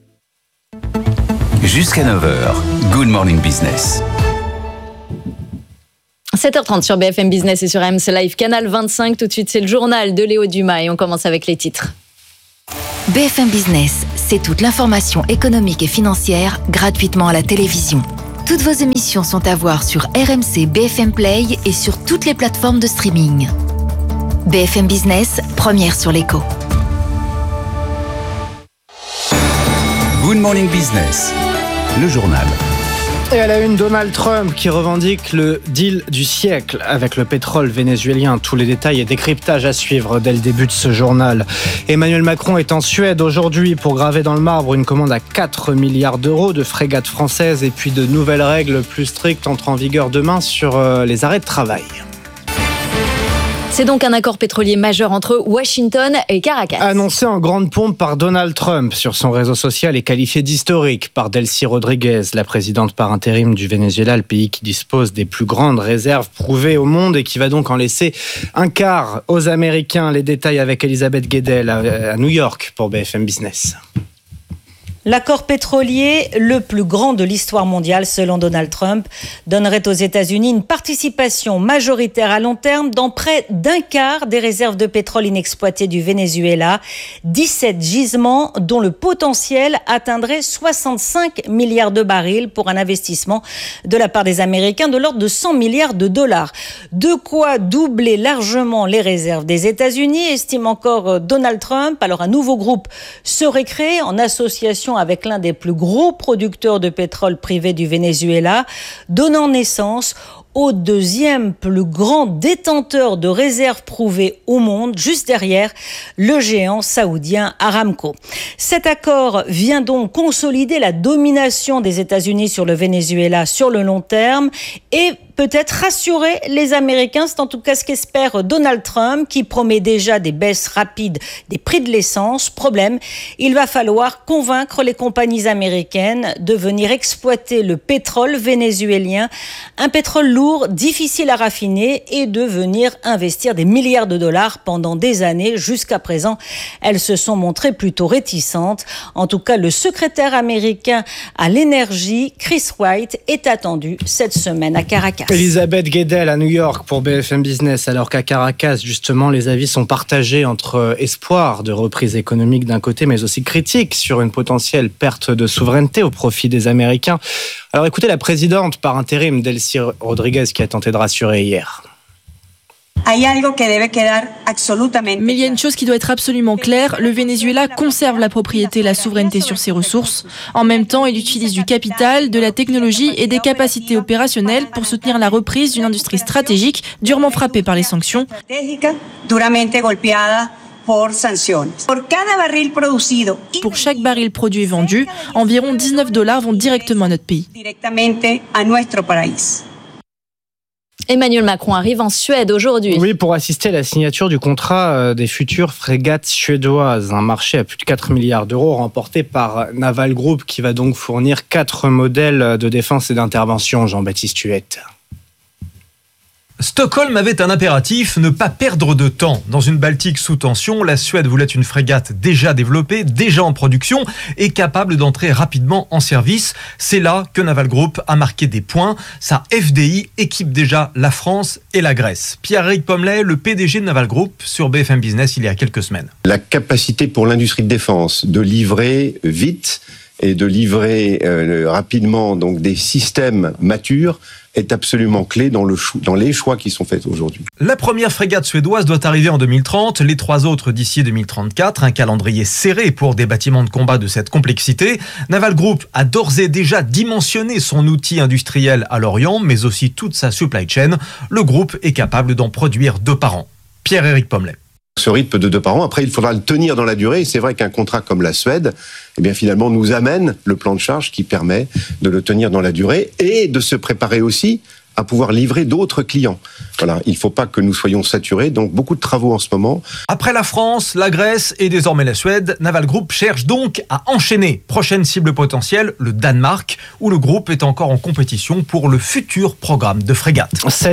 Speaker 10: Jusqu'à 9h, Good Morning Business.
Speaker 3: 7h30 sur BFM Business et sur RMC Live, Canal 25. Tout de suite, c'est le journal de Léo Dumas et on commence avec les titres.
Speaker 13: BFM Business, c'est toute l'information économique et financière gratuitement à la télévision. Toutes vos émissions sont à voir sur RMC, BFM Play et sur toutes les plateformes de streaming. BFM Business, première sur l'écho.
Speaker 10: Good Morning Business, le journal.
Speaker 1: Et à la une, Donald Trump qui revendique le deal du siècle avec le pétrole vénézuélien. Tous les détails et décryptages à suivre dès le début de ce journal. Emmanuel Macron est en Suède aujourd'hui pour graver dans le marbre une commande à 4 milliards d'euros de frégates françaises et puis de nouvelles règles plus strictes entrent en vigueur demain sur les arrêts de travail.
Speaker 3: C'est donc un accord pétrolier majeur entre Washington et Caracas.
Speaker 1: Annoncé en grande pompe par Donald Trump sur son réseau social et qualifié d'historique par Delcy Rodriguez, la présidente par intérim du Venezuela, le pays qui dispose des plus grandes réserves prouvées au monde et qui va donc en laisser un quart aux Américains. Les détails avec Elisabeth Guedel à New York pour BFM Business.
Speaker 21: L'accord pétrolier, le plus grand de l'histoire mondiale selon Donald Trump, donnerait aux États-Unis une participation majoritaire à long terme dans près d'un quart des réserves de pétrole inexploitées du Venezuela, 17 gisements dont le potentiel atteindrait 65 milliards de barils pour un investissement de la part des Américains de l'ordre de 100 milliards de dollars. De quoi doubler largement les réserves des États-Unis, estime encore Donald Trump. Alors un nouveau groupe serait créé en association avec l'un des plus gros producteurs de pétrole privé du Venezuela, donnant naissance au deuxième plus grand détenteur de réserves prouvées au monde, juste derrière le géant saoudien Aramco. Cet accord vient donc consolider la domination des États-Unis sur le Venezuela sur le long terme et peut-être rassurer les Américains. C'est en tout cas ce qu'espère Donald Trump, qui promet déjà des baisses rapides des prix de l'essence. Problème, il va falloir convaincre les compagnies américaines de venir exploiter le pétrole vénézuélien, un pétrole lourd, difficile à raffiner, et de venir investir des milliards de dollars pendant des années. Jusqu'à présent, elles se sont montrées plutôt réticentes. En tout cas, le secrétaire américain à l'énergie, Chris Wright, est attendu cette semaine à Caracas.
Speaker 1: Elisabeth Guedel à New York pour BFM Business, alors qu'à Caracas, justement, les avis sont partagés entre espoir de reprise économique d'un côté, mais aussi critique sur une potentielle perte de souveraineté au profit des Américains. Alors écoutez la présidente par intérim, Delcy Rodriguez, qui a tenté de rassurer hier.
Speaker 22: Mais il y a une chose qui doit être absolument claire, le Venezuela conserve la propriété et la souveraineté sur ses ressources. En même temps, il utilise du capital, de la technologie et des capacités opérationnelles pour soutenir la reprise d'une industrie stratégique durement frappée par les sanctions. Pour chaque baril produit et vendu, environ $19 vont directement à notre pays.
Speaker 3: Emmanuel Macron arrive en Suède aujourd'hui.
Speaker 1: Oui, pour assister à la signature du contrat des futures frégates suédoises. Un marché à plus de 4 milliards d'euros remporté par Naval Group qui va donc fournir 4 modèles de défense et d'intervention, Jean-Baptiste Huette.
Speaker 23: Stockholm avait un impératif, ne pas perdre de temps. Dans une Baltique sous tension, la Suède voulait une frégate déjà développée, déjà en production et capable d'entrer rapidement en service. C'est là que Naval Group a marqué des points. Sa FDI équipe déjà la France et la Grèce. Pierre-Éric Pommelet, le PDG de Naval Group, sur BFM Business il y a quelques semaines.
Speaker 24: La capacité pour l'industrie de défense de livrer vite
Speaker 2: et de livrer rapidement donc des systèmes matures est absolument clé dans les choix qui sont faits aujourd'hui.
Speaker 23: La première frégate suédoise doit arriver en 2030, les 3 autres d'ici 2034, un calendrier serré pour des bâtiments de combat de cette complexité. Naval Group a d'ores et déjà dimensionné son outil industriel à Lorient, mais aussi toute sa supply chain. Le groupe est capable d'en produire 2 par an. Pierre-Éric Pommelet.
Speaker 2: Ce rythme de 2 par an, après il faudra le tenir dans la durée, et c'est vrai qu'un contrat comme la Suède, eh bien finalement nous amène le plan de charge qui permet de le tenir dans la durée et de se préparer aussi à pouvoir livrer d'autres clients. Voilà, il ne faut pas que nous soyons saturés, donc beaucoup de travaux en ce moment.
Speaker 23: Après la France, la Grèce et désormais la Suède, Naval Group cherche donc à enchaîner. Prochaine cible potentielle, le Danemark, où le groupe est encore en compétition pour le futur programme de frégate.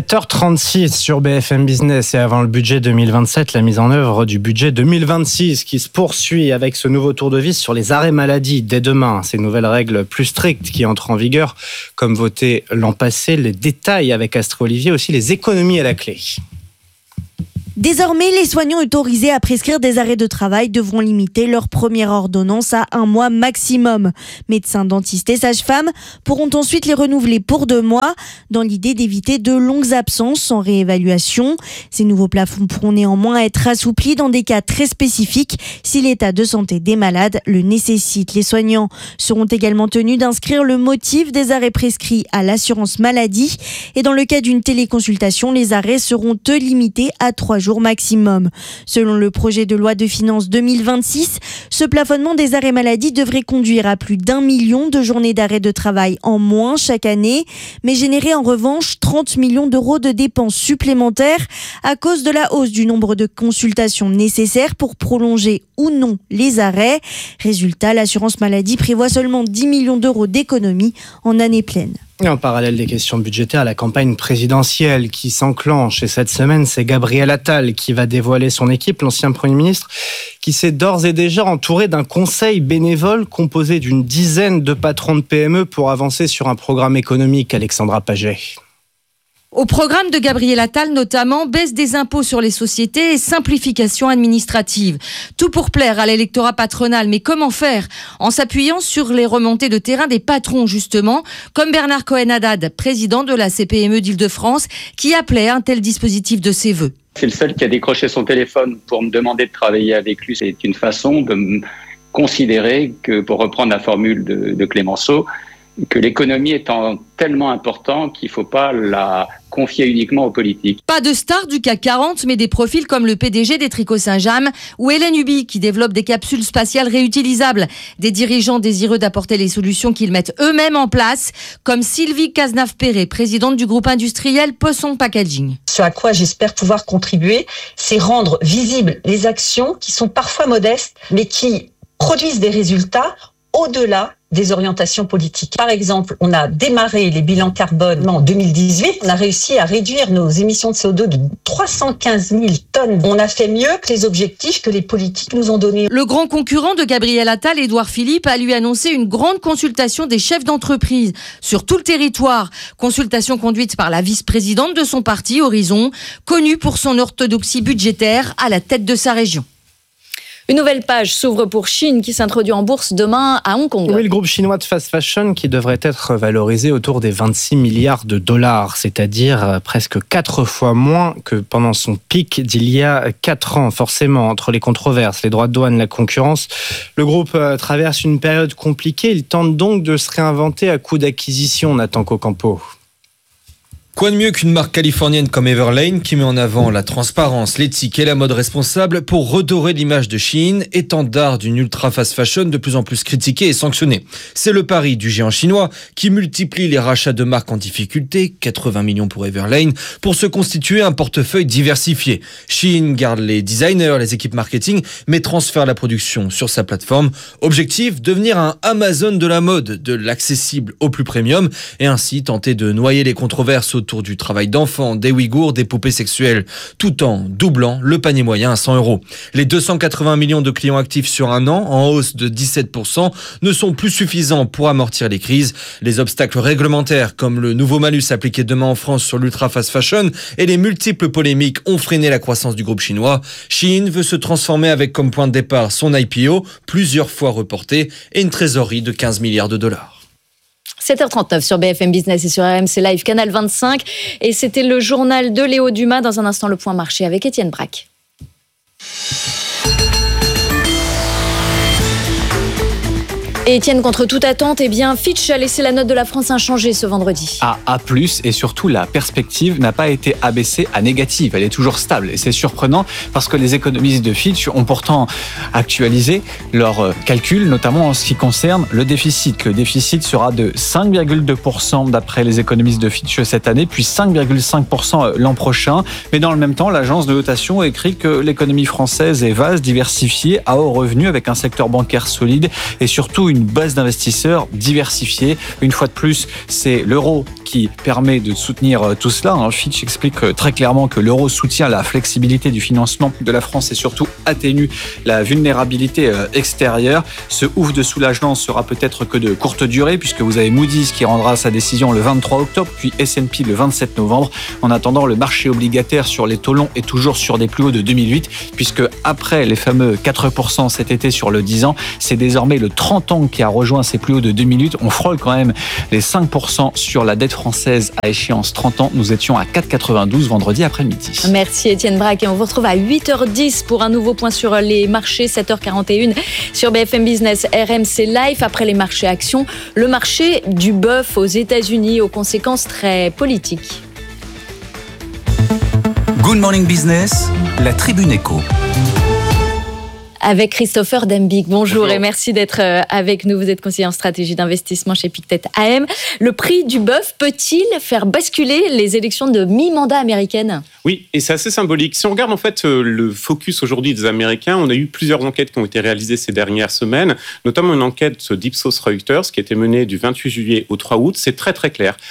Speaker 1: 7h36 sur BFM Business, et avant le budget 2027, la mise en œuvre du budget 2026 qui se poursuit avec ce nouveau tour de vis sur les arrêts maladie dès demain. Ces nouvelles règles plus strictes qui entrent en vigueur, comme voté l'an passé, les détails avec Astrid Olivier, aussi les économies à la clé.
Speaker 4: Désormais, les soignants autorisés à prescrire des arrêts de travail devront limiter leur première ordonnance à 1 mois maximum. Médecins, dentistes et sages-femmes pourront ensuite les renouveler pour 2 mois, dans l'idée d'éviter de longues absences sans réévaluation. Ces nouveaux plafonds pourront néanmoins être assouplis dans des cas très spécifiques si l'état de santé des malades le nécessite. Les soignants seront également tenus d'inscrire le motif des arrêts prescrits à l'assurance maladie. Et dans le cas d'une téléconsultation, les arrêts seront limités à 3 jours maximum. Selon le projet de loi de finances 2026, ce plafonnement des arrêts maladie devrait conduire à plus d'1 million de journées d'arrêt de travail en moins chaque année, mais générer en revanche 30 millions d'euros de dépenses supplémentaires à cause de la hausse du nombre de consultations nécessaires pour prolonger ou non les arrêts. Résultat, l'assurance maladie prévoit seulement 10 millions d'euros d'économies en année pleine.
Speaker 1: Et en parallèle des questions budgétaires, la campagne présidentielle qui s'enclenche. Et cette semaine, c'est Gabriel Attal qui va dévoiler son équipe, l'ancien Premier ministre, qui s'est d'ores et déjà entouré d'un conseil bénévole composé d'une dizaine de patrons de PME pour avancer sur un programme économique. Alexandra Paget.
Speaker 5: Au programme de Gabriel Attal, notamment, baisse des impôts sur les sociétés et simplification administrative. Tout pour plaire à l'électorat patronal. Mais comment faire ? En s'appuyant sur les remontées de terrain des patrons, justement, comme Bernard Cohen-Haddad, président de la CPME d'Île-de-France, qui appelait un tel dispositif de ses vœux.
Speaker 24: C'est le seul qui a décroché son téléphone pour me demander de travailler avec lui. C'est une façon de me considérer que, pour reprendre la formule de Clémenceau, que l'économie étant tellement importante qu'il ne faut pas la confier uniquement aux politiques.
Speaker 5: Pas de stars du CAC 40, mais des profils comme le PDG des Tricots Saint-James ou Hélène Huby qui développe des capsules spatiales réutilisables. Des dirigeants désireux d'apporter les solutions qu'ils mettent eux-mêmes en place, comme Sylvie Cazenave-Perret, présidente du groupe industriel Poisson Packaging.
Speaker 25: Ce à quoi j'espère pouvoir contribuer, c'est rendre visibles les actions qui sont parfois modestes, mais qui produisent des résultats au-delà des orientations politiques. Par exemple, on a démarré les bilans carbone en 2018. On a réussi à réduire nos émissions de CO2 de 315 000 tonnes. On a fait mieux que les objectifs que les politiques nous ont donnés.
Speaker 5: Le grand concurrent de Gabriel Attal, Édouard Philippe, a lui annoncé une grande consultation des chefs d'entreprise sur tout le territoire. Consultation conduite par la vice-présidente de son parti, Horizon, connue pour son orthodoxie budgétaire à la tête de sa région.
Speaker 3: Une nouvelle page s'ouvre pour Chine qui s'introduit en bourse demain à Hong Kong.
Speaker 1: Oui, le groupe chinois de fast fashion qui devrait être valorisé autour des 26 milliards de dollars, c'est-à-dire presque 4 fois moins que pendant son pic d'il y a 4 ans. Forcément, entre les controverses, les droits de douane, la concurrence, le groupe traverse une période compliquée. Il tente donc de se réinventer à coup d'acquisition, Nathan Cocampo.
Speaker 7: Quoi de mieux qu'une marque californienne comme Everlane qui met en avant la transparence, l'éthique et la mode responsable pour redorer l'image de Shein, étendard d'une ultra fast fashion de plus en plus critiquée et sanctionnée. C'est le pari du géant chinois qui multiplie les rachats de marques en difficulté, 80 millions pour Everlane, pour se constituer un portefeuille diversifié. Shein garde les designers, les équipes marketing, mais transfère la production sur sa plateforme. Objectif, devenir un Amazon de la mode, de l'accessible au plus premium et ainsi tenter de noyer les controverses autour autour du travail d'enfants, des Ouïghours, des poupées sexuelles, tout en doublant le panier moyen à 100 €. Les 280 millions de clients actifs sur un an, en hausse de 17%, ne sont plus suffisants pour amortir les crises. Les obstacles réglementaires, comme le nouveau malus appliqué demain en France sur l'ultra fast fashion et les multiples polémiques ont freiné la croissance du groupe chinois. Shein veut se transformer avec comme point de départ son IPO, plusieurs fois reporté, et une trésorerie de 15 milliards de dollars.
Speaker 3: 7h39 sur BFM Business et sur RMC Live, Canal 25. Et c'était le journal de Léo Dumas. Dans un instant, le point marché avec Étienne Braque. Et Étienne, contre toute attente, Fitch a laissé la note de la France inchangée ce vendredi.
Speaker 6: À A+, et surtout la perspective n'a pas été abaissée à négative, elle est toujours stable. Et c'est surprenant parce que les économistes de Fitch ont pourtant actualisé leurs calculs, notamment en ce qui concerne le déficit. Le déficit sera de 5,2% d'après les économistes de Fitch cette année, puis 5,5% l'an prochain. Mais dans le même temps, l'agence de notation écrit que l'économie française est vaste, diversifiée, à haut revenu, avec un secteur bancaire solide et surtout une base d'investisseurs diversifiée. Une fois de plus, c'est l'euro qui permet de soutenir tout cela. Fitch explique très clairement que l'euro soutient la flexibilité du financement de la France et surtout atténue la vulnérabilité extérieure. Ce ouf de soulagement sera peut-être que de courte durée, puisque vous avez Moody's qui rendra sa décision le 23 octobre, puis S&P le 27 novembre. En attendant, le marché obligataire sur les taux longs est toujours sur des plus hauts de 2008, puisque après les fameux 4% cet été sur le 10 ans, c'est désormais le 30 ans qui a rejoint ses plus hauts de 2008. On frôle quand même les 5% sur la dette française à échéance 30 ans. Nous étions à 4,92 vendredi après-midi.
Speaker 3: Merci Étienne Braque et on vous retrouve à 8h10 pour un nouveau point sur les marchés, 7h41 sur BFM Business, RMC Live. Après les marchés actions, le marché du bœuf aux États-Unis aux conséquences très politiques.
Speaker 10: Good Morning Business, la Tribune Éco.
Speaker 3: Avec Christopher Dembig. Bonjour et merci d'être avec nous. Vous êtes conseiller en stratégie d'investissement chez Pictet AM. Le prix du bœuf peut-il faire basculer les élections de mi-mandat américaines ?
Speaker 8: Oui, et c'est assez symbolique. Si on regarde en fait le focus aujourd'hui des Américains, on a eu plusieurs enquêtes qui ont été réalisées ces dernières semaines, notamment une enquête d'Ipsos Reuters qui a été menée du 28 juillet au 3 août. C'est très très clair.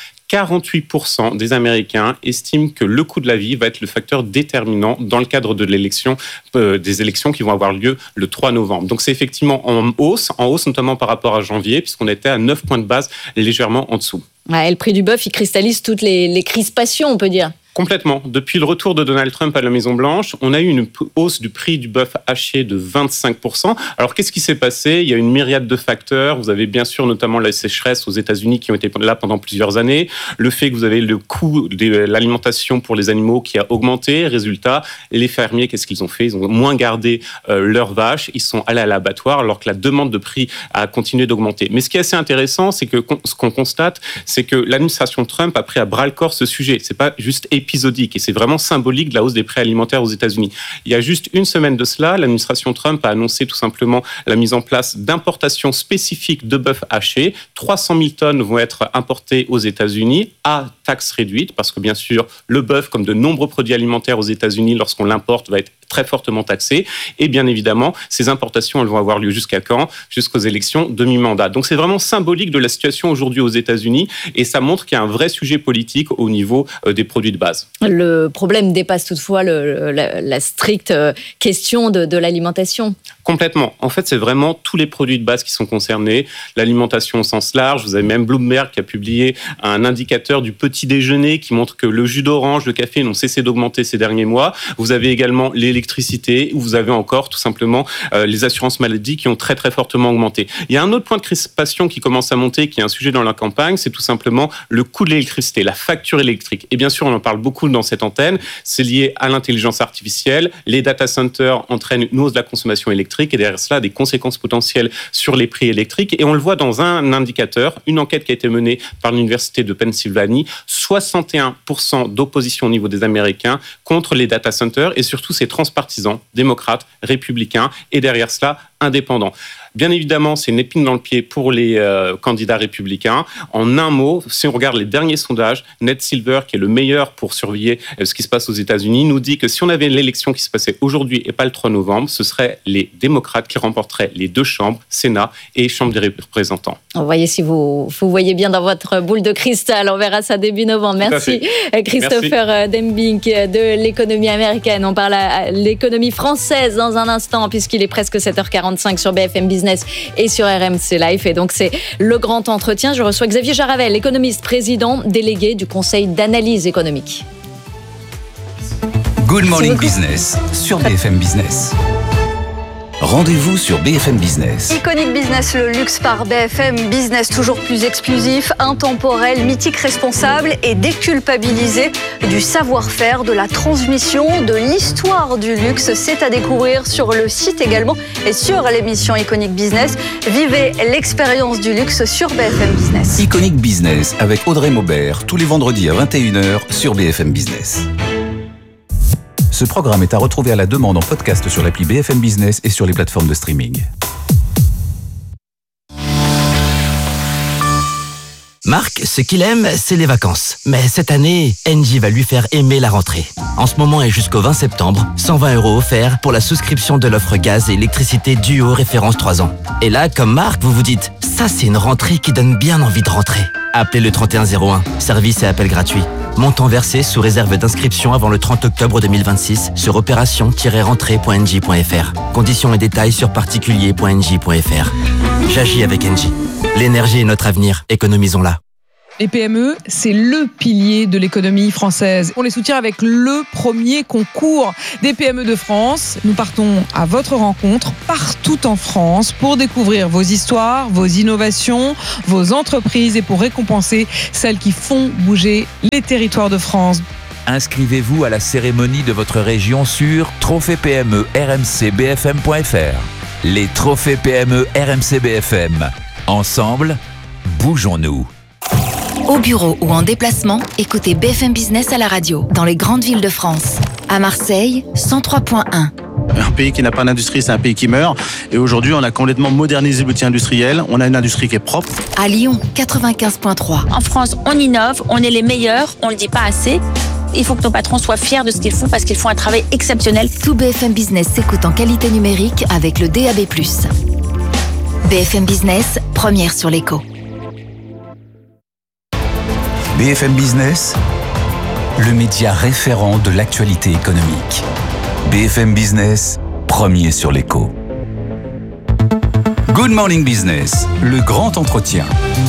Speaker 8: 48% des Américains estiment que le coût de la vie va être le facteur déterminant dans le cadre de l'élection, des élections qui vont avoir lieu le 3 novembre. Donc c'est effectivement en hausse notamment par rapport à janvier, puisqu'on était à 9 points de base, légèrement en dessous.
Speaker 3: Ouais, le prix du bœuf, il cristallise toutes les crispations, on peut dire.
Speaker 8: Complètement. Depuis le retour de Donald Trump à la Maison-Blanche, on a eu une hausse du prix du bœuf haché de 25%. Alors, qu'est-ce qui s'est passé ? Il y a une myriade de facteurs. Vous avez bien sûr notamment la sécheresse aux États-Unis qui ont été là pendant plusieurs années. Le fait que vous avez le coût de l'alimentation pour les animaux qui a augmenté. Résultat, les fermiers, qu'est-ce qu'ils ont fait ? Ils ont moins gardé leurs vaches. Ils sont allés à l'abattoir alors que la demande de prix a continué d'augmenter. Mais ce qui est assez intéressant, c'est que ce qu'on constate, c'est que l'administration Trump a pris à bras-le-corps ce sujet. C'est pas juste épisodique et c'est vraiment symbolique de la hausse des prix alimentaires aux États-Unis. Il y a juste une semaine de cela, l'administration Trump a annoncé tout simplement la mise en place d'importations spécifiques de bœuf haché. 300 000 tonnes vont être importées aux États-Unis à taxe réduite parce que bien sûr, le bœuf, comme de nombreux produits alimentaires aux États-Unis, lorsqu'on l'importe, va être très fortement taxé. Et bien évidemment, ces importations, elles vont avoir lieu jusqu'à quand ? Jusqu'aux élections de mi-mandat. Donc c'est vraiment symbolique de la situation aujourd'hui aux États-Unis et ça montre qu'il y a un vrai sujet politique au niveau des produits de base.
Speaker 3: Le problème dépasse toutefois la stricte question de l'alimentation.
Speaker 8: Complètement. En fait, c'est vraiment tous les produits de base qui sont concernés. L'alimentation au sens large. Vous avez même Bloomberg qui a publié un indicateur du petit déjeuner qui montre que le jus d'orange, le café n'ont cessé d'augmenter ces derniers mois. Vous avez également l'électricité, ou vous avez encore tout simplement les assurances maladie qui ont très très fortement augmenté. Il y a un autre point de crispation qui commence à monter, qui est un sujet dans la campagne, c'est tout simplement le coût de l'électricité, la facture électrique. Et bien sûr, on en parle beaucoup dans cette antenne, c'est lié à l'intelligence artificielle. Les data centers entraînent une hausse de la consommation électrique et derrière cela, des conséquences potentielles sur les prix électriques. Et on le voit dans un indicateur, une enquête qui a été menée par l'Université de Pennsylvanie, 61% d'opposition au niveau des Américains contre les data centers et surtout ces transpartisans, démocrates, républicains et derrière cela, indépendants. Bien évidemment, c'est une épine dans le pied pour les candidats républicains. En un mot, si on regarde les derniers sondages, Ned Silver, qui est le meilleur pour surveiller ce qui se passe aux États-Unis, nous dit que si on avait l'élection qui se passait aujourd'hui et pas le 3 novembre, ce seraient les démocrates qui remporteraient les 2 chambres, Sénat et Chambre des représentants.
Speaker 3: On voyez si vous voyez bien dans votre boule de cristal. On verra ça début novembre. Merci Christopher Dembink de l'économie américaine. On parle à l'économie française dans un instant puisqu'il est presque 7h45 sur BFM Business et sur RMC Live. Et donc c'est le grand entretien. Je reçois Xavier Jaravel, économiste, président délégué du Conseil d'analyse économique.
Speaker 10: Good Morning Business sur BFM Business. Rendez-vous sur BFM Business.
Speaker 9: Iconic Business, le luxe par BFM Business, toujours plus exclusif, intemporel, mythique, responsable et déculpabilisé du savoir-faire, de la transmission, de l'histoire du luxe. C'est à découvrir sur le site également et sur l'émission Iconic Business. Vivez l'expérience du luxe sur BFM Business.
Speaker 10: Iconic Business avec Audrey Maubert, tous les vendredis à 21h sur BFM Business. Ce programme est à retrouver à la demande en podcast sur l'appli BFM Business et sur les plateformes de streaming.
Speaker 11: Marc, ce qu'il aime, c'est les vacances. Mais cette année, Engie va lui faire aimer la rentrée. En ce moment et jusqu'au 20 septembre, 120 € offerts pour la souscription de l'offre gaz et électricité Duo référence 3 ans. Et là, comme Marc, vous vous dites, ça c'est une rentrée qui donne bien envie de rentrer. Appelez le 3101, service et appel gratuit. Montant versé sous réserve d'inscription avant le 30 octobre 2026 sur opération-rentrée.engie.fr. Conditions et détails sur particulier.engie.fr. J'agis avec Engie. L'énergie est notre avenir, économisons-la.
Speaker 12: Les PME, c'est le pilier de l'économie française. On les soutient avec le premier concours des PME de France. Nous partons à votre rencontre partout en France pour découvrir vos histoires, vos innovations, vos entreprises et pour récompenser celles qui font bouger les territoires de France.
Speaker 14: Inscrivez-vous à la cérémonie de votre région sur Trophée PME rmcbfm.fr. Les Trophées PME RMC BFM. Ensemble, bougeons-nous.
Speaker 13: Au bureau ou en déplacement, écoutez BFM Business à la radio, dans les grandes villes de France. À Marseille, 103.1.
Speaker 15: Un pays qui n'a pas d'industrie, c'est un pays qui meurt. Et aujourd'hui, on a complètement modernisé l'outil industriel. On a une industrie qui est propre.
Speaker 13: À Lyon, 95.3.
Speaker 26: En France, on innove, on est les meilleurs, on ne le dit pas assez. Il faut que nos patrons soient fiers de ce qu'ils font parce qu'ils font un travail exceptionnel.
Speaker 13: Tout BFM Business s'écoute en qualité numérique avec le DAB+. BFM Business, première sur l'écho.
Speaker 10: BFM Business, le média référent de l'actualité économique. BFM Business, premier sur l'écho. Good Morning Business, le grand entretien.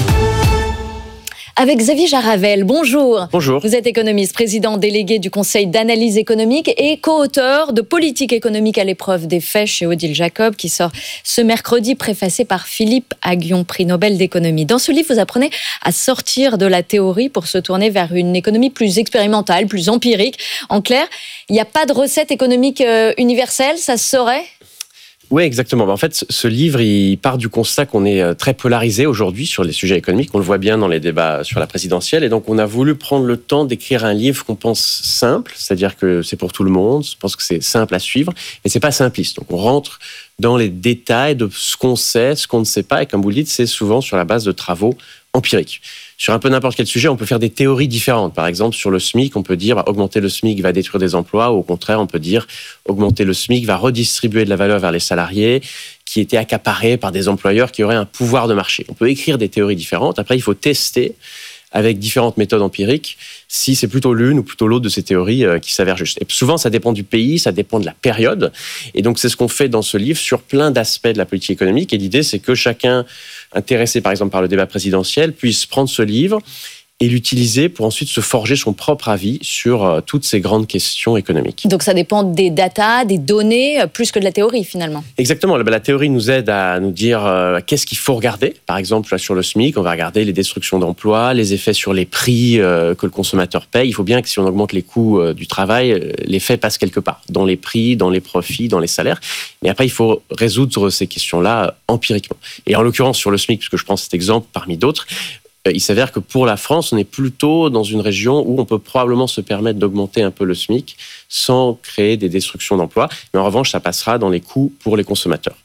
Speaker 3: Avec Xavier Jaravel, bonjour.
Speaker 27: Bonjour.
Speaker 3: Vous êtes économiste, président délégué du Conseil d'analyse économique et co-auteur de Politique économique à l'épreuve des faits chez Odile Jacob, qui sort ce mercredi, préfacé par Philippe Aghion, prix Nobel d'économie. Dans ce livre, vous apprenez à sortir de la théorie pour se tourner vers une économie plus expérimentale, plus empirique. En clair, il n'y a pas de recette économique universelle, ça se saurait ?
Speaker 27: Oui, exactement. En fait, ce livre, il part du constat qu'on est très polarisé aujourd'hui sur les sujets économiques. On le voit bien dans les débats sur la présidentielle. Et donc, on a voulu prendre le temps d'écrire un livre qu'on pense simple, c'est-à-dire que c'est pour tout le monde. Je pense que c'est simple à suivre, mais c'est pas simpliste. Donc, on rentre dans les détails de ce qu'on sait, ce qu'on ne sait pas. Et comme vous le dites, c'est souvent sur la base de travaux empiriques. Sur un peu n'importe quel sujet, on peut faire des théories différentes. Par exemple, sur le SMIC, on peut dire augmenter le SMIC va détruire des emplois, ou au contraire, on peut dire augmenter le SMIC va redistribuer de la valeur vers les salariés qui étaient accaparés par des employeurs qui auraient un pouvoir de marché. On peut écrire des théories différentes. Après, il faut tester avec différentes méthodes empiriques si c'est plutôt l'une ou plutôt l'autre de ces théories qui s'avère juste. Et souvent, ça dépend du pays, ça dépend de la période. Et donc, c'est ce qu'on fait dans ce livre sur plein d'aspects de la politique économique. Et l'idée, c'est que chacun intéressé, par exemple, par le débat présidentiel, puisse prendre ce livre et l'utiliser pour ensuite se forger son propre avis sur toutes ces grandes questions économiques.
Speaker 3: Donc ça dépend des datas, des données, plus que de la théorie finalement.
Speaker 27: Exactement. La théorie nous aide à nous dire qu'est-ce qu'il faut regarder. Par exemple, sur le SMIC, on va regarder les destructions d'emplois, les effets sur les prix que le consommateur paye. Il faut bien que si on augmente les coûts du travail, l'effet passe quelque part, dans les prix, dans les profits, dans les salaires. Mais après, il faut résoudre ces questions-là empiriquement. Et en l'occurrence, sur le SMIC, puisque je prends cet exemple parmi d'autres, il s'avère que pour la France, on est plutôt dans une région où on peut probablement se permettre d'augmenter un peu le SMIC sans créer des destructions d'emplois. Mais en revanche, ça passera dans les coûts pour les consommateurs.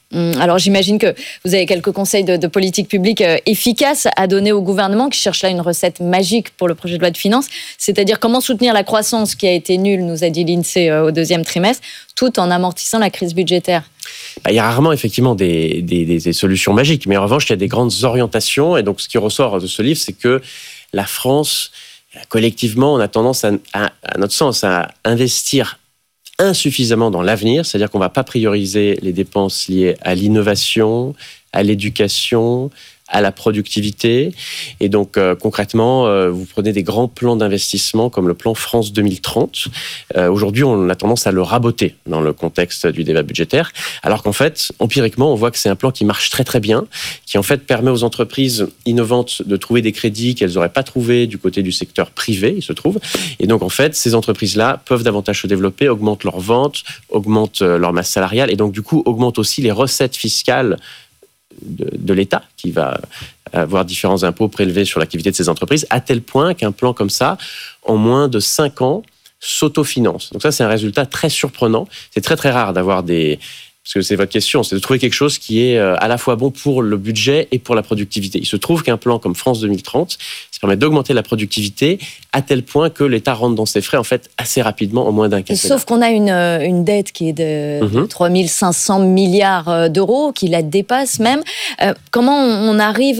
Speaker 3: Alors j'imagine que vous avez quelques conseils de politique publique efficaces à donner au gouvernement qui cherche là une recette magique pour le projet de loi de finances, c'est-à-dire comment soutenir la croissance qui a été nulle, nous a dit l'INSEE au deuxième trimestre, tout en amortissant la crise budgétaire.
Speaker 27: Il y a rarement effectivement des solutions magiques, mais en revanche il y a des grandes orientations, et donc ce qui ressort de ce livre, c'est que la France, collectivement, on a tendance à notre sens, à investir insuffisamment dans l'avenir, c'est-à-dire qu'on ne va pas prioriser les dépenses liées à l'innovation, à l'éducation, à la productivité. Et donc, concrètement, vous prenez des grands plans d'investissement comme le plan France 2030. Aujourd'hui, on a tendance à le raboter dans le contexte du débat budgétaire, alors qu'en fait, empiriquement, on voit que c'est un plan qui marche très très bien, qui en fait permet aux entreprises innovantes de trouver des crédits qu'elles n'auraient pas trouvés du côté du secteur privé, il se trouve. Et donc, en fait, ces entreprises-là peuvent davantage se développer, augmentent leurs ventes, augmentent leur masse salariale, et donc, du coup, augmentent aussi les recettes fiscales de l'État, qui va avoir différents impôts prélevés sur l'activité de ces entreprises, à tel point qu'un plan comme ça, en moins de 5 ans, s'autofinance. Donc ça, c'est un résultat très surprenant. C'est très très rare d'avoir parce que c'est votre question, c'est de trouver quelque chose qui est à la fois bon pour le budget et pour la productivité. Il se trouve qu'un plan comme France 2030, ça permet d'augmenter la productivité à tel point que l'État rentre dans ses frais en fait assez rapidement, en moins d'un quinquennat.
Speaker 3: Sauf qu'on a une dette qui est de 3 500 milliards d'euros, qui la dépasse même. Comment on arrive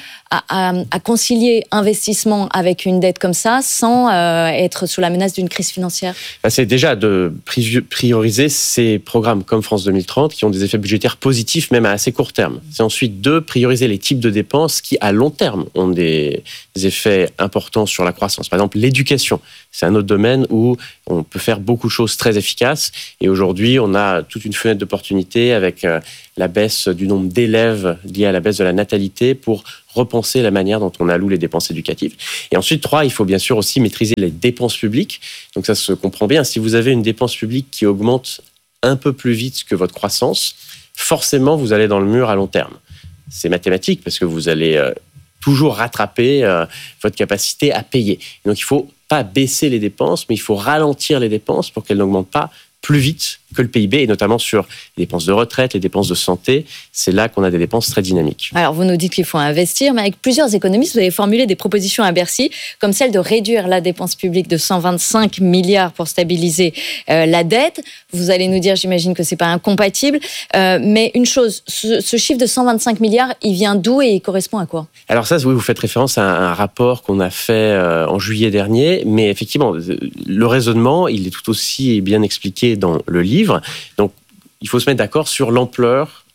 Speaker 3: à concilier investissement avec une dette comme ça sans être sous la menace d'une crise financière? C'est déjà de prioriser ces programmes comme France 2030 qui ont des effets budgétaires positifs même à assez court terme. C'est ensuite de prioriser les types de dépenses qui à long terme ont des effets importants sur la croissance. Par exemple, l'éducation, c'est un autre domaine où on peut faire beaucoup de choses très efficaces, et aujourd'hui on a toute une fenêtre d'opportunité avec la baisse du nombre d'élèves liée à la baisse de la natalité pour repenser la manière dont on alloue les dépenses éducatives. Et ensuite, 3, il faut bien sûr aussi maîtriser les dépenses publiques. Donc ça se comprend bien. Si vous avez une dépense publique qui augmente un peu plus vite que votre croissance, forcément, vous allez dans le mur à long terme. C'est mathématique parce que vous allez toujours rattraper votre capacité à payer. Donc il ne faut pas baisser les dépenses, mais il faut ralentir les dépenses pour qu'elles n'augmentent pas plus vite que le PIB, et notamment sur les dépenses de retraite, les dépenses de santé. C'est là qu'on a des dépenses très dynamiques. Alors, vous nous dites qu'il faut investir, mais avec plusieurs économistes, vous avez formulé des propositions à Bercy, comme celle de réduire la dépense publique de 125 milliards pour stabiliser la dette. Vous allez nous dire, j'imagine que c'est pas incompatible, mais une chose, ce chiffre de 125 milliards, il vient d'où et il correspond à quoi? Alors ça, oui, vous faites référence à un rapport qu'on a fait en juillet dernier, mais effectivement, le raisonnement, il est tout aussi bien expliqué dans le livre. Donc, il faut se mettre d'accord sur l'ampleur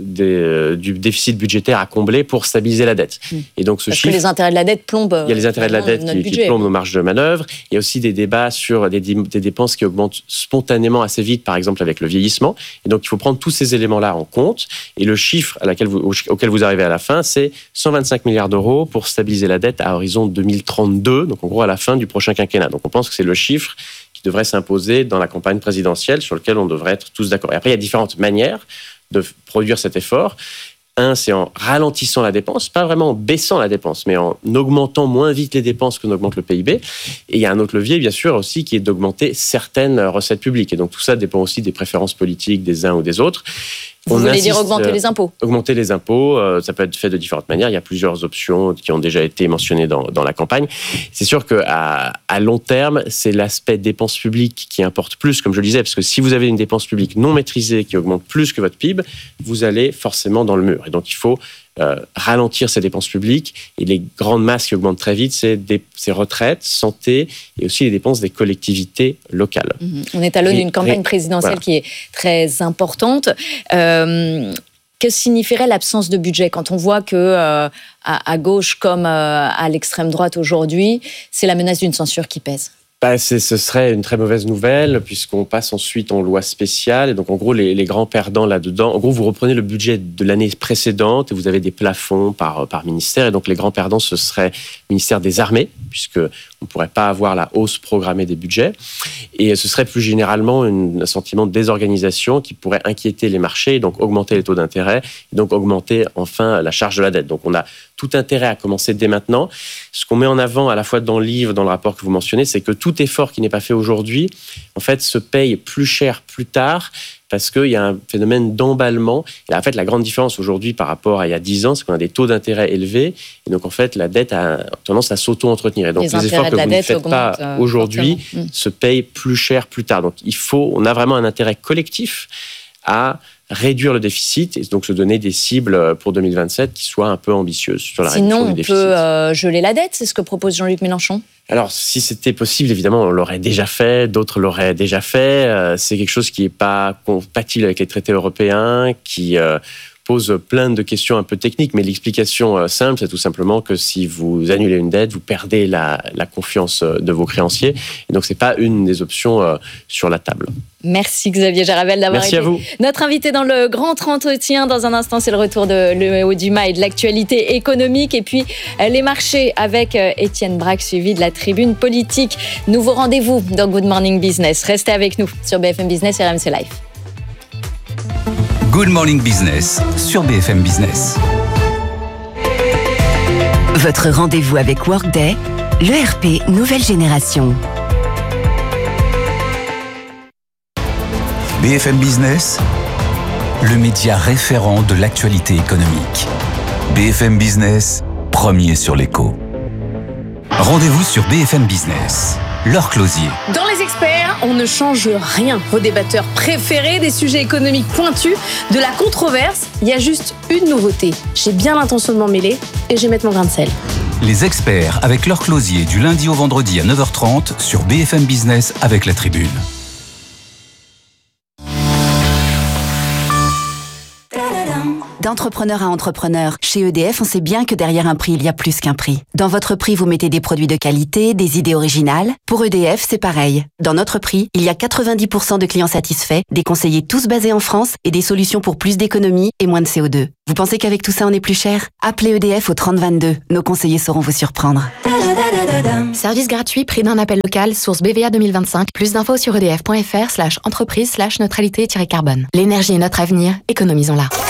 Speaker 3: du déficit budgétaire à combler pour stabiliser la dette. Et donc, Parce que les intérêts de la dette plombent. Il y a les intérêts de la dette qui plombent nos marges de manœuvre. Il y a aussi des débats sur des dépenses qui augmentent spontanément assez vite, par exemple avec le vieillissement. Et donc, il faut prendre tous ces éléments-là en compte. Et le chiffre auquel vous arrivez à la fin, c'est 125 milliards d'euros pour stabiliser la dette à horizon 2032. Donc, en gros, à la fin du prochain quinquennat. Donc, on pense que c'est le chiffre qui devrait s'imposer dans la campagne présidentielle sur lequel on devrait être tous d'accord. Et après, il y a différentes manières de produire cet effort. Un, c'est en ralentissant la dépense, pas vraiment en baissant la dépense, mais en augmentant moins vite les dépenses que n'augmente le PIB. Et il y a un autre levier, bien sûr, aussi, qui est d'augmenter certaines recettes publiques. Et donc, tout ça dépend aussi des préférences politiques des uns ou des autres. Vous voulez dire augmenter les impôts? Augmenter les impôts, ça peut être fait de différentes manières. Il y a plusieurs options qui ont déjà été mentionnées dans la campagne. C'est sûr qu'à long terme, c'est l'aspect dépenses publiques qui importe plus, comme je le disais, parce que si vous avez une dépense publique non maîtrisée qui augmente plus que votre PIB, vous allez forcément dans le mur. Et donc, il faut ralentir ces dépenses publiques. Et les grandes masses qui augmentent très vite, c'est retraites, santé et aussi les dépenses des collectivités locales. On est à l'aune d'une campagne présidentielle qui est très importante. Que signifierait l'absence de budget quand on voit que à gauche comme à l'extrême droite aujourd'hui, c'est la menace d'une censure qui pèse? Ce serait une très mauvaise nouvelle puisqu'on passe ensuite en loi spéciale. Et donc, en gros, les grands perdants là-dedans, en gros, vous reprenez le budget de l'année précédente et vous avez des plafonds par ministère. Et donc, les grands perdants, ce serait le ministère des Armées puisqu'on ne pourrait pas avoir la hausse programmée des budgets. Et ce serait plus généralement un sentiment de désorganisation qui pourrait inquiéter les marchés, et donc augmenter les taux d'intérêt, et donc augmenter enfin la charge de la dette. Donc, on a
Speaker 27: tout intérêt à commencer dès maintenant. Ce qu'on met en avant à la fois dans le livre, dans le rapport que vous mentionnez, c'est que tout effort qui n'est pas fait aujourd'hui, en fait, se paye plus cher plus tard, parce qu'il y a un phénomène d'emballement. Et en fait, la grande différence aujourd'hui par rapport à il y a 10 ans, c'est qu'on a des taux d'intérêt élevés. Et donc, en fait, la dette a tendance à s'auto-entretenir. Et donc, les efforts que vous ne faites pas aujourd'hui se payent plus cher plus tard. Donc, on a vraiment un intérêt collectif à réduire le déficit et donc se donner des cibles pour 2027 qui soient un peu ambitieuses sur la réduction du déficit.
Speaker 3: Sinon, on peut geler la dette, c'est ce que propose Jean-Luc Mélenchon.
Speaker 27: Alors, si c'était possible, évidemment, on l'aurait déjà fait, d'autres l'auraient déjà fait. C'est quelque chose qui n'est pas compatible avec les traités européens, qui pose plein de questions un peu techniques, mais l'explication simple, c'est tout simplement que si vous annulez une dette, vous perdez la confiance de vos créanciers. Et donc, ce n'est pas une des options sur la table.
Speaker 3: Merci Xavier Jarabel d'avoir été notre invité dans le grand entretien. Dans un instant, c'est le retour de Léo Dumas et de l'actualité économique. Et puis, les marchés avec Étienne Braque, suivi de la tribune politique. Nouveau rendez-vous dans Good Morning Business. Restez avec nous sur BFM Business et RMC Live.
Speaker 10: Good Morning Business sur BFM Business.
Speaker 13: Votre rendez-vous avec Workday, l'ERP nouvelle génération.
Speaker 10: BFM Business, le média référent de l'actualité économique. BFM Business, premier sur l'écho. Rendez-vous sur BFM Business. Laure Closier.
Speaker 16: Dans Les Experts, on ne change rien. Vos débatteurs préférés, des sujets économiques pointus, de la controverse. Il y a juste une nouveauté. J'ai bien l'intention de m'en mêler et je vais mettre mon grain de sel.
Speaker 10: Les Experts avec Laure Closier du lundi au vendredi à 9h30 sur BFM Business avec la Tribune.
Speaker 13: D'entrepreneur à entrepreneur, chez EDF, on sait bien que derrière un prix, il y a plus qu'un prix. Dans votre prix, vous mettez des produits de qualité, des idées originales. Pour EDF, c'est pareil. Dans notre prix, il y a 90% de clients satisfaits, des conseillers tous basés en France et des solutions pour plus d'économie et moins de CO2. Vous pensez qu'avec tout ça, on est plus cher ? Appelez EDF au 3022. Nos conseillers sauront vous surprendre.
Speaker 17: Service gratuit, prix d'un appel local, source BVA 2025. Plus d'infos sur edf.fr/entreprise/neutralité-carbone. L'énergie est notre avenir, économisons-la.